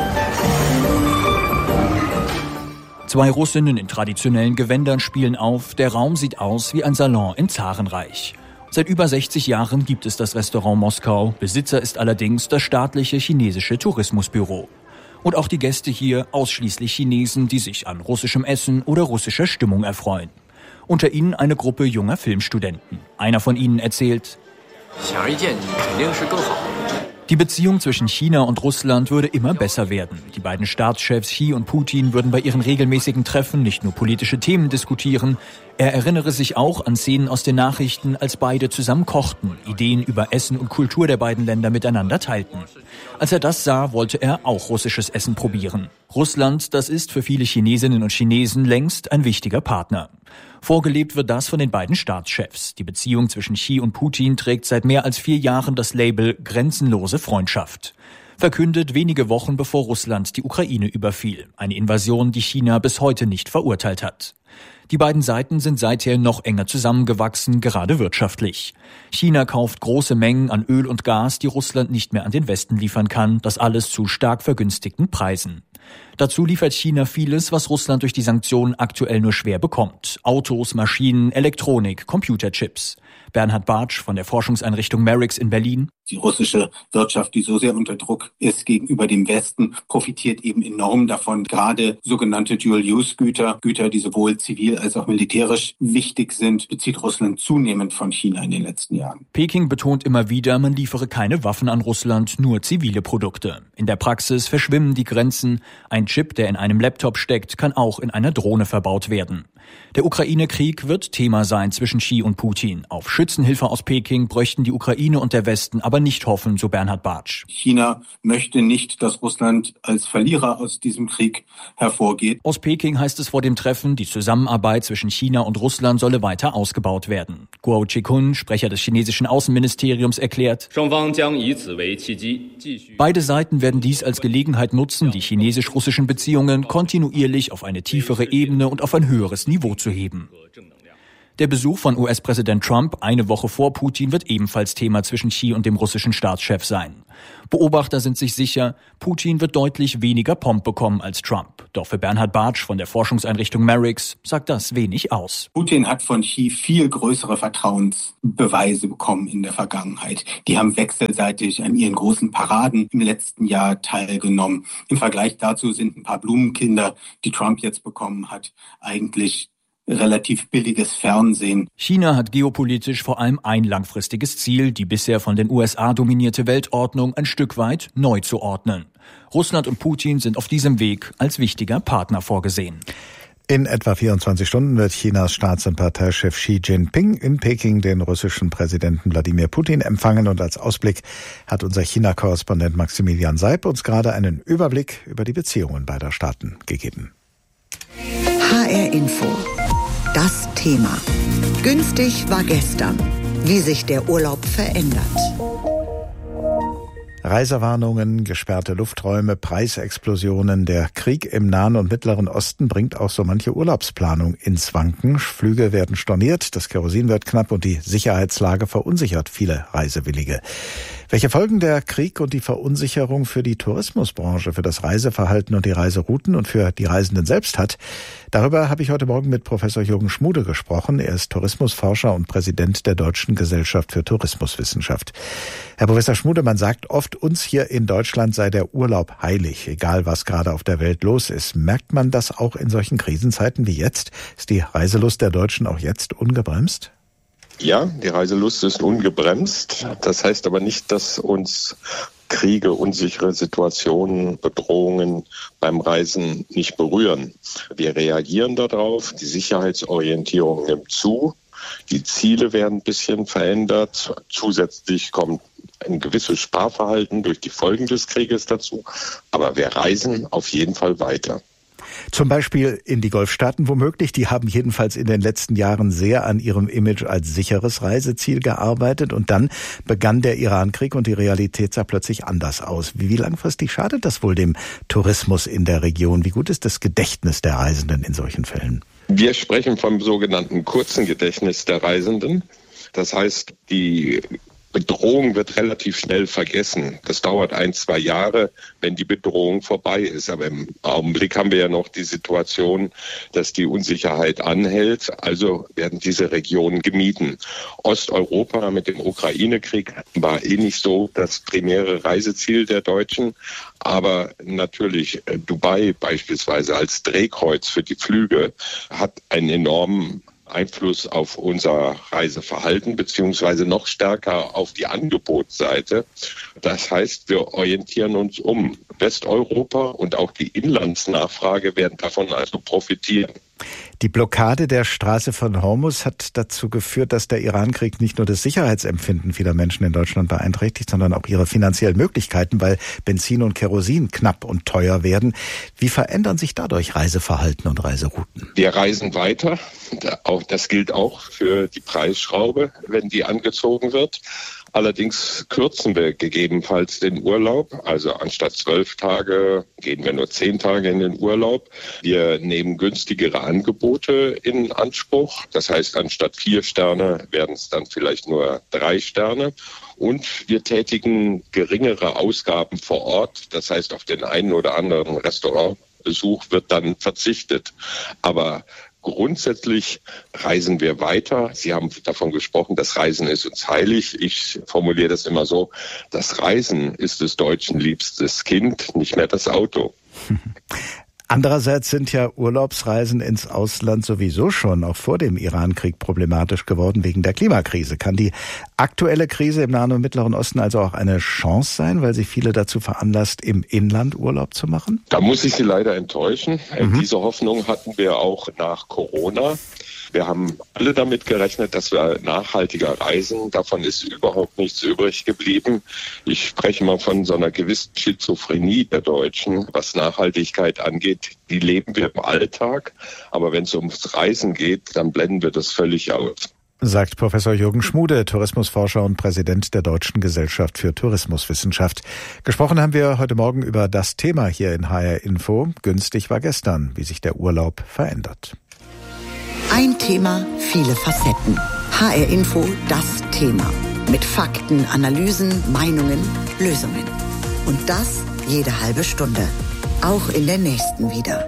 2 Russinnen in traditionellen Gewändern spielen auf. Der Raum sieht aus wie ein Salon im Zarenreich. Seit über 60 Jahren gibt es das Restaurant Moskau. Besitzer ist allerdings das staatliche chinesische Tourismusbüro. Und auch die Gäste hier ausschließlich Chinesen, die sich an russischem Essen oder russischer Stimmung erfreuen. Unter ihnen eine Gruppe junger Filmstudenten. Einer von ihnen erzählt: Die Beziehung zwischen China und Russland würde immer besser werden. Die beiden Staatschefs Xi und Putin würden bei ihren regelmäßigen Treffen nicht nur politische Themen diskutieren. Er erinnere sich auch an Szenen aus den Nachrichten, als beide zusammen kochten, Ideen über Essen und Kultur der beiden Länder miteinander teilten. Als er das sah, wollte er auch russisches Essen probieren. Russland, das ist für viele Chinesinnen und Chinesen längst ein wichtiger Partner. Vorgelebt wird das von den beiden Staatschefs. Die Beziehung zwischen Xi und Putin trägt seit mehr als 4 Jahren das Label grenzenlose Freundschaft. Verkündet wenige Wochen bevor Russland die Ukraine überfiel. Eine Invasion, die China bis heute nicht verurteilt hat. Die beiden Seiten sind seither noch enger zusammengewachsen, gerade wirtschaftlich. China kauft große Mengen an Öl und Gas, die Russland nicht mehr an den Westen liefern kann. Das alles zu stark vergünstigten Preisen. Dazu liefert China vieles, was Russland durch die Sanktionen aktuell nur schwer bekommt. Autos, Maschinen, Elektronik, Computerchips. Bernhard Bartsch von der Forschungseinrichtung Merix in Berlin. Die russische Wirtschaft, die so sehr unter Druck ist gegenüber dem Westen, profitiert eben enorm davon. Gerade sogenannte Dual-Use-Güter, Güter, die sowohl zivil als auch militärisch wichtig sind, bezieht Russland zunehmend von China in den letzten Jahren. Peking betont immer wieder, man liefere keine Waffen an Russland, nur zivile Produkte. In der Praxis verschwimmen die Grenzen. Ein Chip, der in einem Laptop steckt, kann auch in einer Drohne verbaut werden. Der Ukraine-Krieg wird Thema sein zwischen Xi und Putin. Auf Schützenhilfe aus Peking bräuchten die Ukraine und der Westen aber aber nicht hoffen, so Bernhard Bartsch. China möchte nicht, dass Russland als Verlierer aus diesem Krieg hervorgeht. Aus Peking heißt es vor dem Treffen, die Zusammenarbeit zwischen China und Russland solle weiter ausgebaut werden. Guo Zhikun, Sprecher des chinesischen Außenministeriums, erklärt, beide Seiten werden dies als Gelegenheit nutzen, die chinesisch-russischen Beziehungen kontinuierlich auf eine tiefere Ebene und auf ein höheres Niveau zu heben. Der Besuch von US-Präsident Trump eine Woche vor Putin wird ebenfalls Thema zwischen Xi und dem russischen Staatschef sein. Beobachter sind sich sicher, Putin wird deutlich weniger Pomp bekommen als Trump. Doch für Bernhard Bartsch von der Forschungseinrichtung Merix sagt das wenig aus. Putin hat von Xi viel größere Vertrauensbeweise bekommen in der Vergangenheit. Die haben wechselseitig an ihren großen Paraden im letzten Jahr teilgenommen. Im Vergleich dazu sind ein paar Blumenkinder, die Trump jetzt bekommen hat, eigentlich relativ billiges Fernsehen. China hat geopolitisch vor allem ein langfristiges Ziel, die bisher von den USA dominierte Weltordnung ein Stück weit neu zu ordnen. Russland und Putin sind auf diesem Weg als wichtiger Partner vorgesehen. In etwa 24 Stunden wird Chinas Staats- und Parteichef Xi Jinping in Peking den russischen Präsidenten Wladimir Putin empfangen. Und als Ausblick hat unser China-Korrespondent Maximilian Seib uns gerade einen Überblick über die Beziehungen beider Staaten gegeben. HR Info. Das Thema. Günstig war gestern. Wie sich der Urlaub verändert. Reisewarnungen, gesperrte Lufträume, Preisexplosionen. Der Krieg im Nahen und Mittleren Osten bringt auch so manche Urlaubsplanung ins Wanken. Flüge werden storniert, das Kerosin wird knapp und die Sicherheitslage verunsichert viele Reisewillige. Welche Folgen der Krieg und die Verunsicherung für die Tourismusbranche, für das Reiseverhalten und die Reiserouten und für die Reisenden selbst hat, darüber habe ich heute Morgen mit Professor Jürgen Schmude gesprochen. Er ist Tourismusforscher und Präsident der Deutschen Gesellschaft für Tourismuswissenschaft. Herr Professor Schmude, man sagt oft, uns hier in Deutschland sei der Urlaub heilig, egal was gerade auf der Welt los ist. Merkt man das auch in solchen Krisenzeiten wie jetzt? Ist die Reiselust der Deutschen auch jetzt ungebremst? Ja, die Reiselust ist ungebremst. Das heißt aber nicht, dass uns Kriege, unsichere Situationen, Bedrohungen beim Reisen nicht berühren. Wir reagieren darauf. Die Sicherheitsorientierung nimmt zu. Die Ziele werden ein bisschen verändert. Zusätzlich kommt ein gewisses Sparverhalten durch die Folgen des Krieges dazu. Aber wir reisen auf jeden Fall weiter. Zum Beispiel in die Golfstaaten womöglich. Die haben jedenfalls in den letzten Jahren sehr an ihrem Image als sicheres Reiseziel gearbeitet. Und dann begann der Irankrieg und die Realität sah plötzlich anders aus. Wie langfristig schadet das wohl dem Tourismus in der Region? Wie gut ist das Gedächtnis der Reisenden in solchen Fällen? Wir sprechen vom sogenannten kurzen Gedächtnis der Reisenden. Das heißt, die Bedrohung wird relativ schnell vergessen. Das dauert 1-2 Jahre, wenn die Bedrohung vorbei ist. Aber im Augenblick haben wir ja noch die Situation, dass die Unsicherheit anhält. Also werden diese Regionen gemieden. Osteuropa mit dem Ukraine-Krieg war nicht so das primäre Reiseziel der Deutschen. Aber natürlich Dubai beispielsweise als Drehkreuz für die Flüge hat einen enormen Einfluss auf unser Reiseverhalten beziehungsweise noch stärker auf die Angebotsseite. Das heißt, wir orientieren uns um. Westeuropa und auch die Inlandsnachfrage werden davon also profitieren. Die Blockade der Straße von Hormuz hat dazu geführt, dass der Irankrieg nicht nur das Sicherheitsempfinden vieler Menschen in Deutschland beeinträchtigt, sondern auch ihre finanziellen Möglichkeiten, weil Benzin und Kerosin knapp und teuer werden. Wie verändern sich dadurch Reiseverhalten und Reiserouten? Wir reisen weiter. Das gilt auch für die Preisschraube, wenn die angezogen wird. Allerdings kürzen wir gegebenenfalls den Urlaub. Also anstatt 12 Tage gehen wir nur 10 Tage in den Urlaub. Wir nehmen günstigere Angebote in Anspruch. Das heißt, anstatt 4 Sterne werden es dann vielleicht nur 3 Sterne. Und wir tätigen geringere Ausgaben vor Ort. Das heißt, auf den einen oder anderen Restaurantbesuch wird dann verzichtet. Aber grundsätzlich reisen wir weiter. Sie haben davon gesprochen, das Reisen ist uns heilig. Ich formuliere das immer so, das Reisen ist des Deutschen liebstes Kind, nicht mehr das Auto. Andererseits sind ja Urlaubsreisen ins Ausland sowieso schon auch vor dem Irankrieg problematisch geworden wegen der Klimakrise. Kann die aktuelle Krise im Nahen und Mittleren Osten also auch eine Chance sein, weil sie viele dazu veranlasst, im Inland Urlaub zu machen? Da muss ich Sie leider enttäuschen. Diese Hoffnung hatten wir auch nach Corona. Wir haben alle damit gerechnet, dass wir nachhaltiger reisen. Davon ist überhaupt nichts übrig geblieben. Ich spreche mal von so einer gewissen Schizophrenie der Deutschen, was Nachhaltigkeit angeht. Die leben wir im Alltag, aber wenn es ums Reisen geht, dann blenden wir das völlig aus. Sagt Professor Jürgen Schmude, Tourismusforscher und Präsident der Deutschen Gesellschaft für Tourismuswissenschaft. Gesprochen haben wir heute Morgen über das Thema hier in HR Info. Günstig war gestern, wie sich der Urlaub verändert. Ein Thema, viele Facetten. HR Info, das Thema. Mit Fakten, Analysen, Meinungen, Lösungen. Und das jede halbe Stunde. Auch in der nächsten wieder.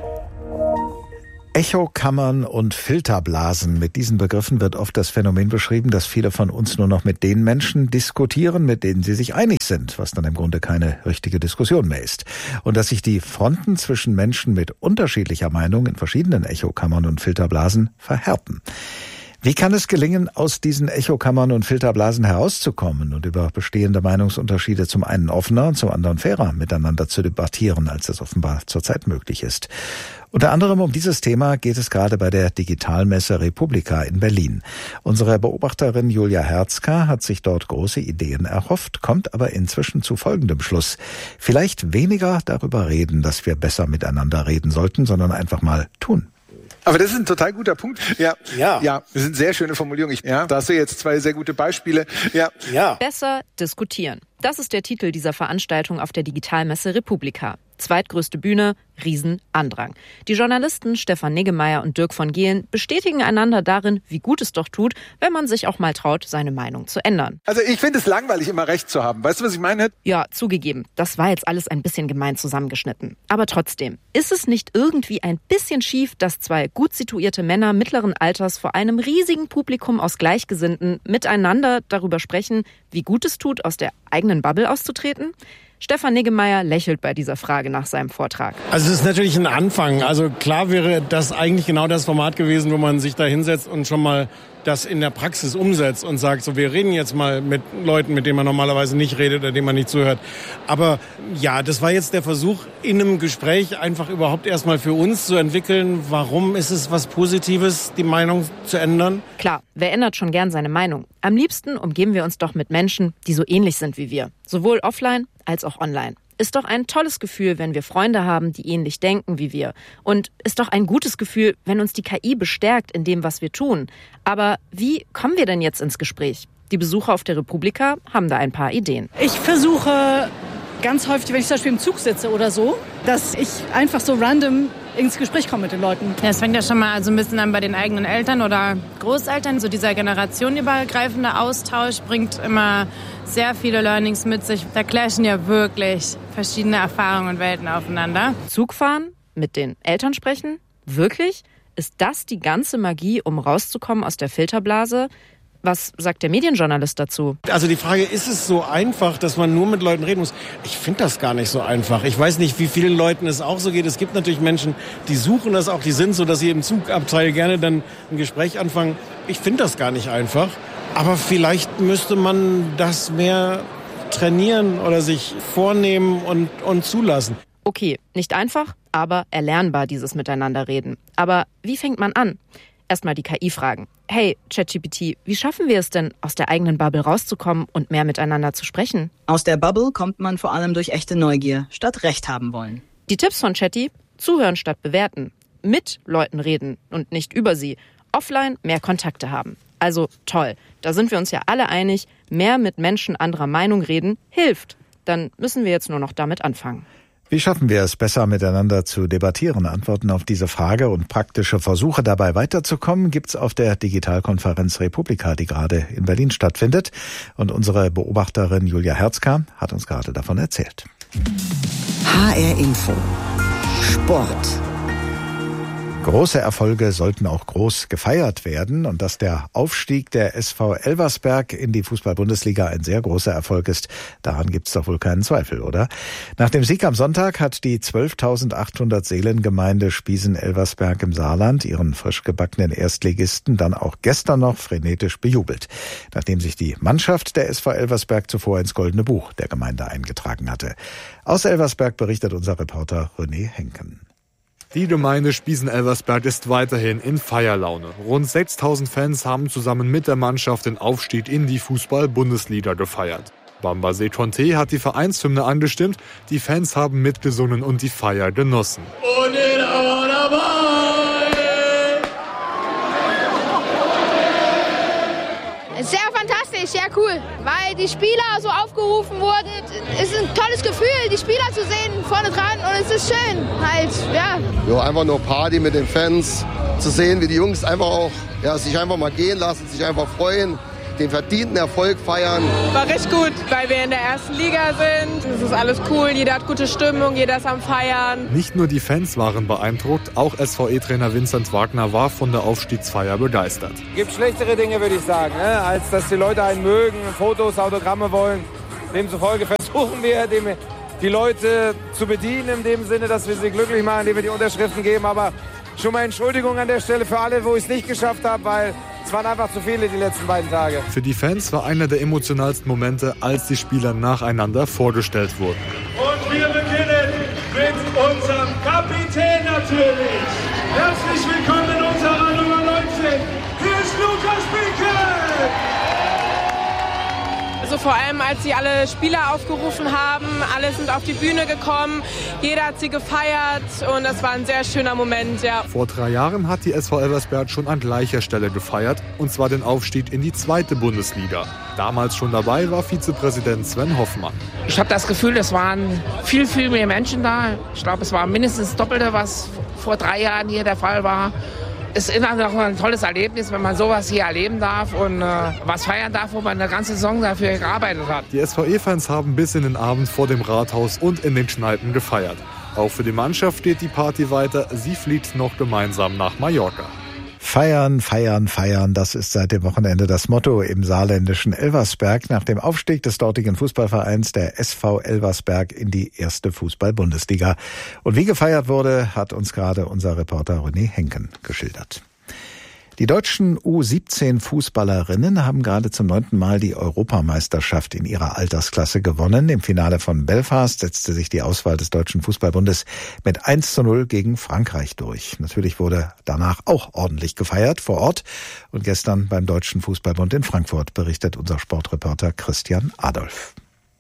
Echokammern und Filterblasen. Mit diesen Begriffen wird oft das Phänomen beschrieben, dass viele von uns nur noch mit den Menschen diskutieren, mit denen sie sich einig sind, was dann im Grunde keine richtige Diskussion mehr ist. Und dass sich die Fronten zwischen Menschen mit unterschiedlicher Meinung in verschiedenen Echokammern und Filterblasen verhärten. Wie kann es gelingen, aus diesen Echokammern und Filterblasen herauszukommen und über bestehende Meinungsunterschiede zum einen offener und zum anderen fairer miteinander zu debattieren, als es offenbar zurzeit möglich ist? Unter anderem um dieses Thema geht es gerade bei der Digitalmesse Republika in Berlin. Unsere Beobachterin Julia Herzka hat sich dort große Ideen erhofft, kommt aber inzwischen zu folgendem Schluss. Vielleicht weniger darüber reden, dass wir besser miteinander reden sollten, sondern einfach mal tun. Aber das ist ein total guter Punkt. Ja, das sind sehr schöne Formulierungen. Da hast du jetzt zwei sehr gute Beispiele. Ja. Besser diskutieren. Das ist der Titel dieser Veranstaltung auf der Digitalmesse Republika. Zweitgrößte Bühne, Riesenandrang. Die Journalisten Stefan Niggemeier und Dirk von Gehlen bestätigen einander darin, wie gut es doch tut, wenn man sich auch mal traut, seine Meinung zu ändern. Also ich finde es langweilig, immer Recht zu haben. Weißt du, was ich meine? Ja, zugegeben. Das war jetzt alles ein bisschen gemein zusammengeschnitten. Aber trotzdem, ist es nicht irgendwie ein bisschen schief, dass zwei gut situierte Männer mittleren Alters vor einem riesigen Publikum aus Gleichgesinnten miteinander darüber sprechen, wie gut es tut, aus der eigenen Bubble auszutreten? Stefan Niggemeier lächelt bei dieser Frage nach seinem Vortrag. Also es ist natürlich ein Anfang. Also klar wäre das eigentlich genau das Format gewesen, wo man sich da hinsetzt und schon mal das in der Praxis umsetzt und sagt, so wir reden jetzt mal mit Leuten, mit denen man normalerweise nicht redet oder denen man nicht zuhört. Aber ja, das war jetzt der Versuch, in einem Gespräch einfach überhaupt erstmal für uns zu entwickeln, warum ist es was Positives, die Meinung zu ändern? Klar, wer ändert schon gern seine Meinung? Am liebsten umgeben wir uns doch mit Menschen, die so ähnlich sind wie wir. Sowohl offline als auch online. Ist doch ein tolles Gefühl, wenn wir Freunde haben, die ähnlich denken wie wir. Und ist doch ein gutes Gefühl, wenn uns die KI bestärkt in dem, was wir tun. Aber wie kommen wir denn jetzt ins Gespräch? Die Besucher auf der Republika haben da ein paar Ideen. Ich versuche ganz häufig, wenn ich zum Beispiel im Zug sitze oder so, dass ich einfach so random ins Gespräch komme mit den Leuten. Ja, es fängt ja schon mal so ein bisschen an bei den eigenen Eltern oder Großeltern. So dieser generationenübergreifende Austausch bringt immer sehr viele Learnings mit sich. Da clashen ja wirklich verschiedene Erfahrungen und Welten aufeinander. Zugfahren, mit den Eltern sprechen? Wirklich? Ist das die ganze Magie, um rauszukommen aus der Filterblase? Was sagt der Medienjournalist dazu? Also die Frage, ist es so einfach, dass man nur mit Leuten reden muss? Ich finde das gar nicht so einfach. Ich weiß nicht, wie vielen Leuten es auch so geht. Es gibt natürlich Menschen, die suchen das auch, die sind so, dass sie im Zugabteil gerne dann ein Gespräch anfangen. Ich finde das gar nicht einfach. Aber vielleicht müsste man das mehr trainieren oder sich vornehmen und zulassen. Okay, nicht einfach, aber erlernbar, dieses Miteinanderreden. Aber wie fängt man an? Erstmal die KI fragen. Hey, ChatGPT, wie schaffen wir es denn, aus der eigenen Bubble rauszukommen und mehr miteinander zu sprechen? Aus der Bubble kommt man vor allem durch echte Neugier, statt Recht haben wollen. Die Tipps von Chatty: zuhören statt bewerten. Mit Leuten reden und nicht über sie. Offline mehr Kontakte haben. Also toll, da sind wir uns ja alle einig, mehr mit Menschen anderer Meinung reden hilft. Dann müssen wir jetzt nur noch damit anfangen. Wie schaffen wir es, besser miteinander zu debattieren? Antworten auf diese Frage und praktische Versuche dabei weiterzukommen gibt's auf der Digitalkonferenz Republika, die gerade in Berlin stattfindet. Und unsere Beobachterin Julia Herzka hat uns gerade davon erzählt. HR Info. Sport. Große Erfolge sollten auch groß gefeiert werden. Und dass der Aufstieg der SV Elversberg in die Fußball-Bundesliga ein sehr großer Erfolg ist, daran gibt's doch wohl keinen Zweifel, oder? Nach dem Sieg am Sonntag hat die 12.800 Seelengemeinde Spiesen-Elversberg im Saarland ihren frisch gebackenen Erstligisten dann auch gestern noch frenetisch bejubelt, nachdem sich die Mannschaft der SV Elversberg zuvor ins Goldene Buch der Gemeinde eingetragen hatte. Aus Elversberg berichtet unser Reporter René Henken. Die Gemeinde Spiesen-Elversberg ist weiterhin in Feierlaune. Rund 6.000 Fans haben zusammen mit der Mannschaft den Aufstieg in die Fußball-Bundesliga gefeiert. Bamba Conte hat die Vereinshymne angestimmt, die Fans haben mitgesungen und die Feier genossen. Sehr fantastisch, sehr cool, weil die Spieler so aufgerufen wurden. Es ist ein tolles Gefühl, die Spieler zu sehen vorne dran und es ist schön, halt, ja. Ja, einfach nur Party mit den Fans, zu sehen, wie die Jungs einfach auch sich einfach mal gehen lassen, sich einfach freuen, den verdienten Erfolg feiern. War richtig gut, weil wir in der ersten Liga sind. Es ist alles cool, jeder hat gute Stimmung, jeder ist am Feiern. Nicht nur die Fans waren beeindruckt, auch SVE-Trainer Vincent Wagner war von der Aufstiegsfeier begeistert. Es gibt schlechtere Dinge, würde ich sagen, als dass die Leute einen mögen, Fotos, Autogramme wollen. Demzufolge versuchen wir, die Leute zu bedienen, in dem Sinne, dass wir sie glücklich machen, indem wir die Unterschriften geben. Aber schon mal Entschuldigung an der Stelle für alle, wo ich es nicht geschafft habe, weil es waren einfach zu viele die letzten beiden Tage. Für die Fans war einer der emotionalsten Momente, als die Spieler nacheinander vorgestellt wurden. Und wir beginnen mit unserem Kapitän natürlich. Herzlich willkommen in unserer Nummer 19. Hier ist Lukas Binkel. Also vor allem, als sie alle Spieler aufgerufen haben, alle sind auf die Bühne gekommen, jeder hat sie gefeiert und das war ein sehr schöner Moment, ja. Vor 3 Jahren hat die SV Elversberg schon an gleicher Stelle gefeiert, und zwar den Aufstieg in die 2. Bundesliga. Damals schon dabei war Vizepräsident Sven Hoffmann. Ich habe das Gefühl, es waren viel mehr Menschen da. Ich glaube, es war mindestens das Doppelte, was vor 3 Jahren hier der Fall war. Es ist immer noch ein tolles Erlebnis, wenn man sowas hier erleben darf und was feiern darf, wo man eine ganze Saison dafür gearbeitet hat. Die SVE-Fans haben bis in den Abend vor dem Rathaus und in den Kneipen gefeiert. Auch für die Mannschaft geht die Party weiter. Sie fliegt noch gemeinsam nach Mallorca. Feiern, feiern, feiern, das ist seit dem Wochenende das Motto im saarländischen Elversberg nach dem Aufstieg des dortigen Fußballvereins der SV Elversberg in die 1. Fußball-Bundesliga. Und wie gefeiert wurde, hat uns gerade unser Reporter René Henken geschildert. Die deutschen U17-Fußballerinnen haben gerade zum 9. Mal die Europameisterschaft in ihrer Altersklasse gewonnen. Im Finale von Belfast setzte sich die Auswahl des Deutschen Fußballbundes mit 1:0 gegen Frankreich durch. Natürlich wurde danach auch ordentlich gefeiert vor Ort. Und gestern beim Deutschen Fußballbund in Frankfurt berichtet unser Sportreporter Christian Adolf.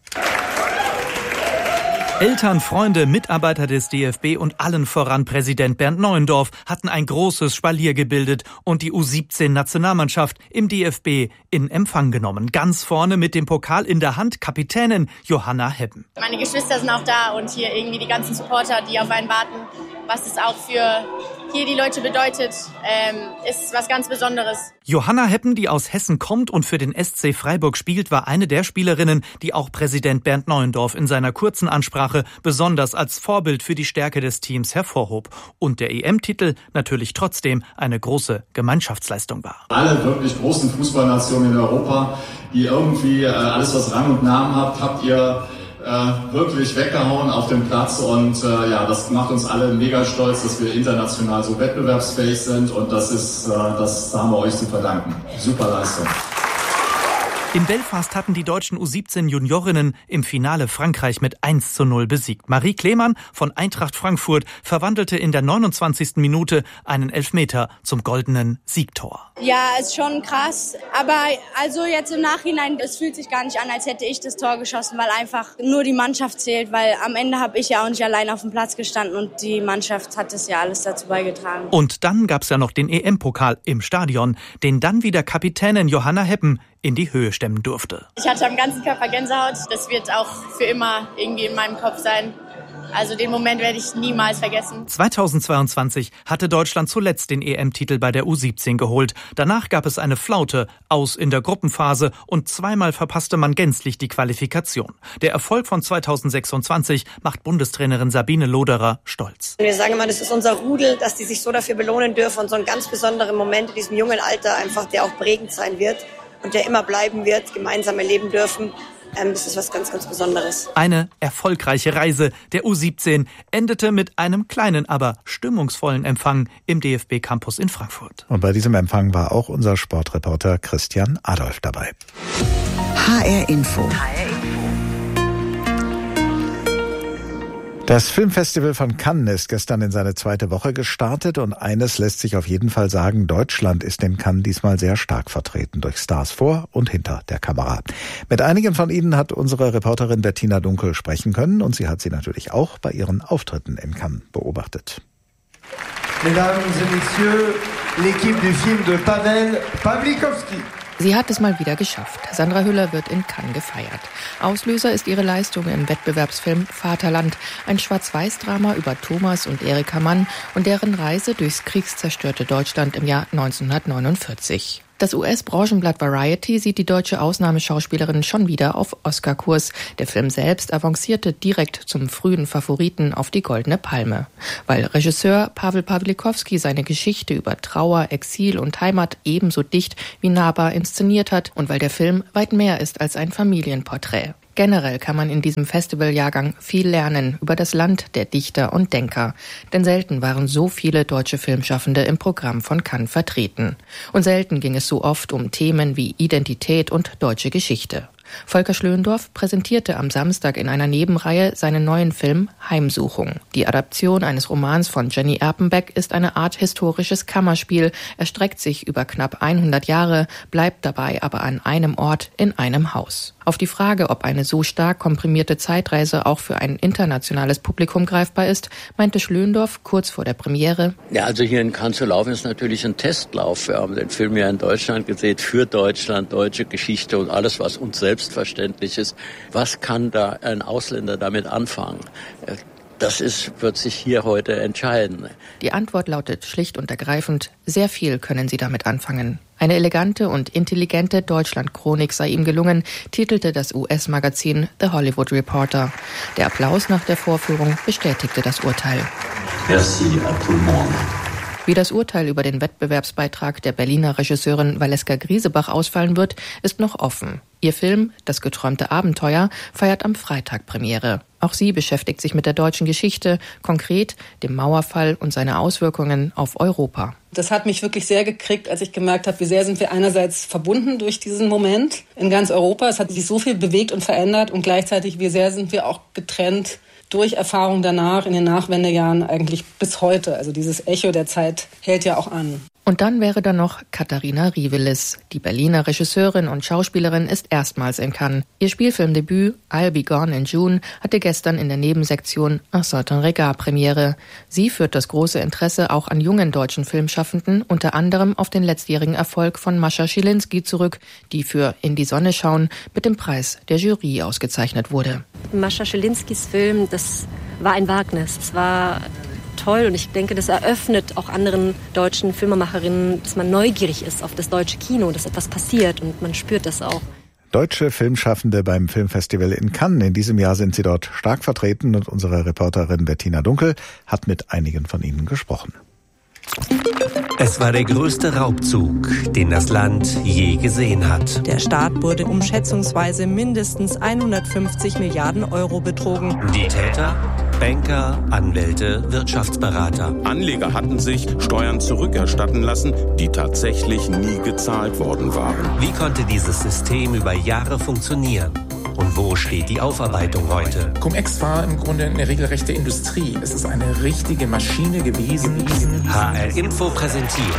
Eltern, Freunde, Mitarbeiter des DFB und allen voran Präsident Bernd Neuendorf hatten ein großes Spalier gebildet und die U17-Nationalmannschaft im DFB in Empfang genommen. Ganz vorne mit dem Pokal in der Hand Kapitänin Johanna Heppen. Meine Geschwister sind auch da und hier irgendwie die ganzen Supporter, die auf einen warten. Was es auch für hier die Leute bedeutet, ist was ganz Besonderes. Johanna Heppen, die aus Hessen kommt und für den SC Freiburg spielt, war eine der Spielerinnen, die auch Präsident Bernd Neuendorf in seiner kurzen Ansprache besonders als Vorbild für die Stärke des Teams hervorhob. Und der EM-Titel natürlich trotzdem eine große Gemeinschaftsleistung war. Alle wirklich großen Fußballnationen in Europa, die irgendwie alles, was Rang und Namen habt ihr wirklich weggehauen auf dem Platz und das macht uns alle mega stolz, dass wir international so wettbewerbsfähig sind und das haben wir euch zu verdanken. Super Leistung. In Belfast hatten die deutschen U17-Juniorinnen im Finale Frankreich mit 1:0 besiegt. Marie Klemann von Eintracht Frankfurt verwandelte in der 29. Minute einen Elfmeter zum goldenen Siegtor. Ja, ist schon krass, aber also jetzt im Nachhinein, es fühlt sich gar nicht an, als hätte ich das Tor geschossen, weil einfach nur die Mannschaft zählt, weil am Ende habe ich ja auch nicht allein auf dem Platz gestanden und die Mannschaft hat das ja alles dazu beigetragen. Und dann gab's ja noch den EM-Pokal im Stadion, den dann wieder Kapitänin Johanna Heppen in die Höhe stemmen durfte. Ich hatte am ganzen Körper Gänsehaut. Das wird auch für immer irgendwie in meinem Kopf sein. Also den Moment werde ich niemals vergessen. 2022 hatte Deutschland zuletzt den EM-Titel bei der U17 geholt. Danach gab es eine Flaute, aus in der Gruppenphase und zweimal verpasste man gänzlich die Qualifikation. Der Erfolg von 2026 macht Bundestrainerin Sabine Loderer stolz. Wir sagen immer, das ist unser Rudel, dass die sich so dafür belohnen dürfen und so einen ganz besonderen Moment in diesem jungen Alter einfach, der auch prägend sein wird und der immer bleiben wird, gemeinsam erleben dürfen. Das ist was ganz, ganz Besonderes. Eine erfolgreiche Reise der U17 endete mit einem kleinen, aber stimmungsvollen Empfang im DFB-Campus in Frankfurt. Und bei diesem Empfang war auch unser Sportreporter Christian Adolf dabei. HR Info. Das Filmfestival von Cannes ist gestern in seine zweite Woche gestartet und eines lässt sich auf jeden Fall sagen, Deutschland ist in Cannes diesmal sehr stark vertreten durch Stars vor und hinter der Kamera. Mit einigen von ihnen hat unsere Reporterin Bettina Dunkel sprechen können und sie hat sie natürlich auch bei ihren Auftritten in Cannes beobachtet. Mesdames et Messieurs, l'équipe du film de Paweł Pawlikowski. Sie hat es mal wieder geschafft. Sandra Hüller wird in Cannes gefeiert. Auslöser ist ihre Leistung im Wettbewerbsfilm Vaterland, ein Schwarz-Weiß-Drama über Thomas und Erika Mann und deren Reise durchs kriegszerstörte Deutschland im Jahr 1949. Das US-Branchenblatt Variety sieht die deutsche Ausnahmeschauspielerin schon wieder auf Oscar-Kurs. Der Film selbst avancierte direkt zum frühen Favoriten auf die Goldene Palme. Weil Regisseur Paweł Pawlikowski seine Geschichte über Trauer, Exil und Heimat ebenso dicht wie nahbar inszeniert hat und weil der Film weit mehr ist als ein Familienporträt. Generell kann man in diesem Festivaljahrgang viel lernen über das Land der Dichter und Denker. Denn selten waren so viele deutsche Filmschaffende im Programm von Cannes vertreten. Und selten ging es so oft um Themen wie Identität und deutsche Geschichte. Volker Schlöndorff präsentierte am Samstag in einer Nebenreihe seinen neuen Film Heimsuchung. Die Adaption eines Romans von Jenny Erpenbeck ist eine Art historisches Kammerspiel, erstreckt sich über knapp 100 Jahre, bleibt dabei aber an einem Ort in einem Haus. Auf die Frage, ob eine so stark komprimierte Zeitreise auch für ein internationales Publikum greifbar ist, meinte Schlöndorff kurz vor der Premiere: Ja, also hier in Cannes zu laufen ist natürlich ein Testlauf. Wir haben den Film ja in Deutschland gesehen, für Deutschland, deutsche Geschichte und alles, was uns selbstverständlich ist. Was kann da ein Ausländer damit anfangen? Das wird sich hier heute entscheiden. Die Antwort lautet schlicht und ergreifend: Sehr viel können Sie damit anfangen. Eine elegante und intelligente Deutschland-Chronik sei ihm gelungen, titelte das US-Magazin The Hollywood Reporter. Der Applaus nach der Vorführung bestätigte das Urteil. Merci à tout le monde. Wie das Urteil über den Wettbewerbsbeitrag der Berliner Regisseurin Valeska Griesebach ausfallen wird, ist noch offen. Ihr Film Das geträumte Abenteuer feiert am Freitag Premiere. Auch sie beschäftigt sich mit der deutschen Geschichte, konkret dem Mauerfall und seine Auswirkungen auf Europa. Das hat mich wirklich sehr gekriegt, als ich gemerkt habe, wie sehr sind wir einerseits verbunden durch diesen Moment in ganz Europa. Es hat sich so viel bewegt und verändert und gleichzeitig, wie sehr sind wir auch getrennt durch Erfahrungen danach, in den Nachwendejahren eigentlich bis heute. Also dieses Echo der Zeit hält ja auch an. Und dann wäre da noch Katharina Rivelis. Die Berliner Regisseurin und Schauspielerin ist erstmals in Cannes. Ihr Spielfilmdebüt I'll Be Gone in June hatte gestern in der Nebensektion Un certain regard Premiere. Sie führt das große Interesse auch an jungen deutschen Filmschaffenden, unter anderem auf den letztjährigen Erfolg von Mascha Schilinski zurück, die für In die Sonne schauen mit dem Preis der Jury ausgezeichnet wurde. Mascha Schilinskis Film, das war ein Wagnis. Es war toll und ich denke, das eröffnet auch anderen deutschen Filmemacherinnen, dass man neugierig ist auf das deutsche Kino, dass etwas passiert und man spürt das auch. Deutsche Filmschaffende beim Filmfestival in Cannes. In diesem Jahr sind sie dort stark vertreten und unsere Reporterin Bettina Dunkel hat mit einigen von ihnen gesprochen. Es war der größte Raubzug, den das Land je gesehen hat. Der Staat wurde um schätzungsweise mindestens 150 Milliarden Euro betrogen. Die Täter? Banker, Anwälte, Wirtschaftsberater. Anleger hatten sich Steuern zurückerstatten lassen, die tatsächlich nie gezahlt worden waren. Wie konnte dieses System über Jahre funktionieren? Und wo steht die Aufarbeitung heute? Cum-Ex war im Grunde eine regelrechte Industrie. Es ist eine richtige Maschine gewesen. HR Info präsentiert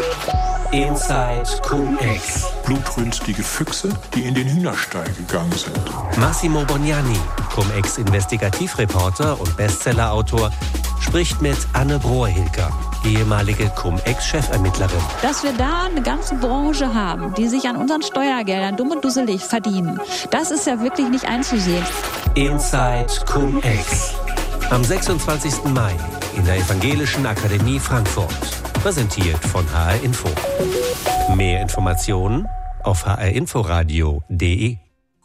Inside Cum-Ex. Blutrünstige Füchse, die in den Hühnerstall gegangen sind. Massimo Bognani, Cum-Ex-Investigativreporter und Bestsellerautor, spricht mit Anne Brohr-Hilker, ehemalige Cum-Ex-Chefermittlerin. Dass wir da eine ganze Branche haben, die sich an unseren Steuergeldern dumm und dusselig verdienen, das ist ja wirklich nicht einzusehen. Inside Cum-Ex. Am 26. Mai in der Evangelischen Akademie Frankfurt. Präsentiert von HR Info. Mehr Informationen auf hrinforadio.de.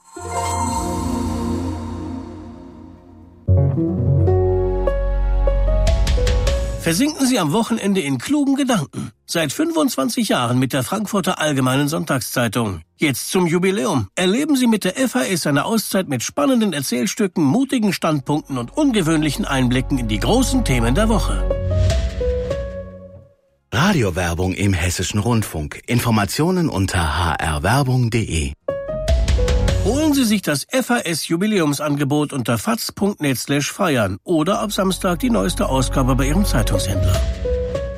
Versinken Sie am Wochenende in klugen Gedanken. Seit 25 Jahren mit der Frankfurter Allgemeinen Sonntagszeitung. Jetzt zum Jubiläum. Erleben Sie mit der FAS eine Auszeit mit spannenden Erzählstücken, mutigen Standpunkten und ungewöhnlichen Einblicken in die großen Themen der Woche. Radiowerbung im Hessischen Rundfunk. Informationen unter hrwerbung.de. Holen Sie sich das FAS-Jubiläumsangebot unter faz.net/feiern oder ab Samstag die neueste Ausgabe bei Ihrem Zeitungshändler.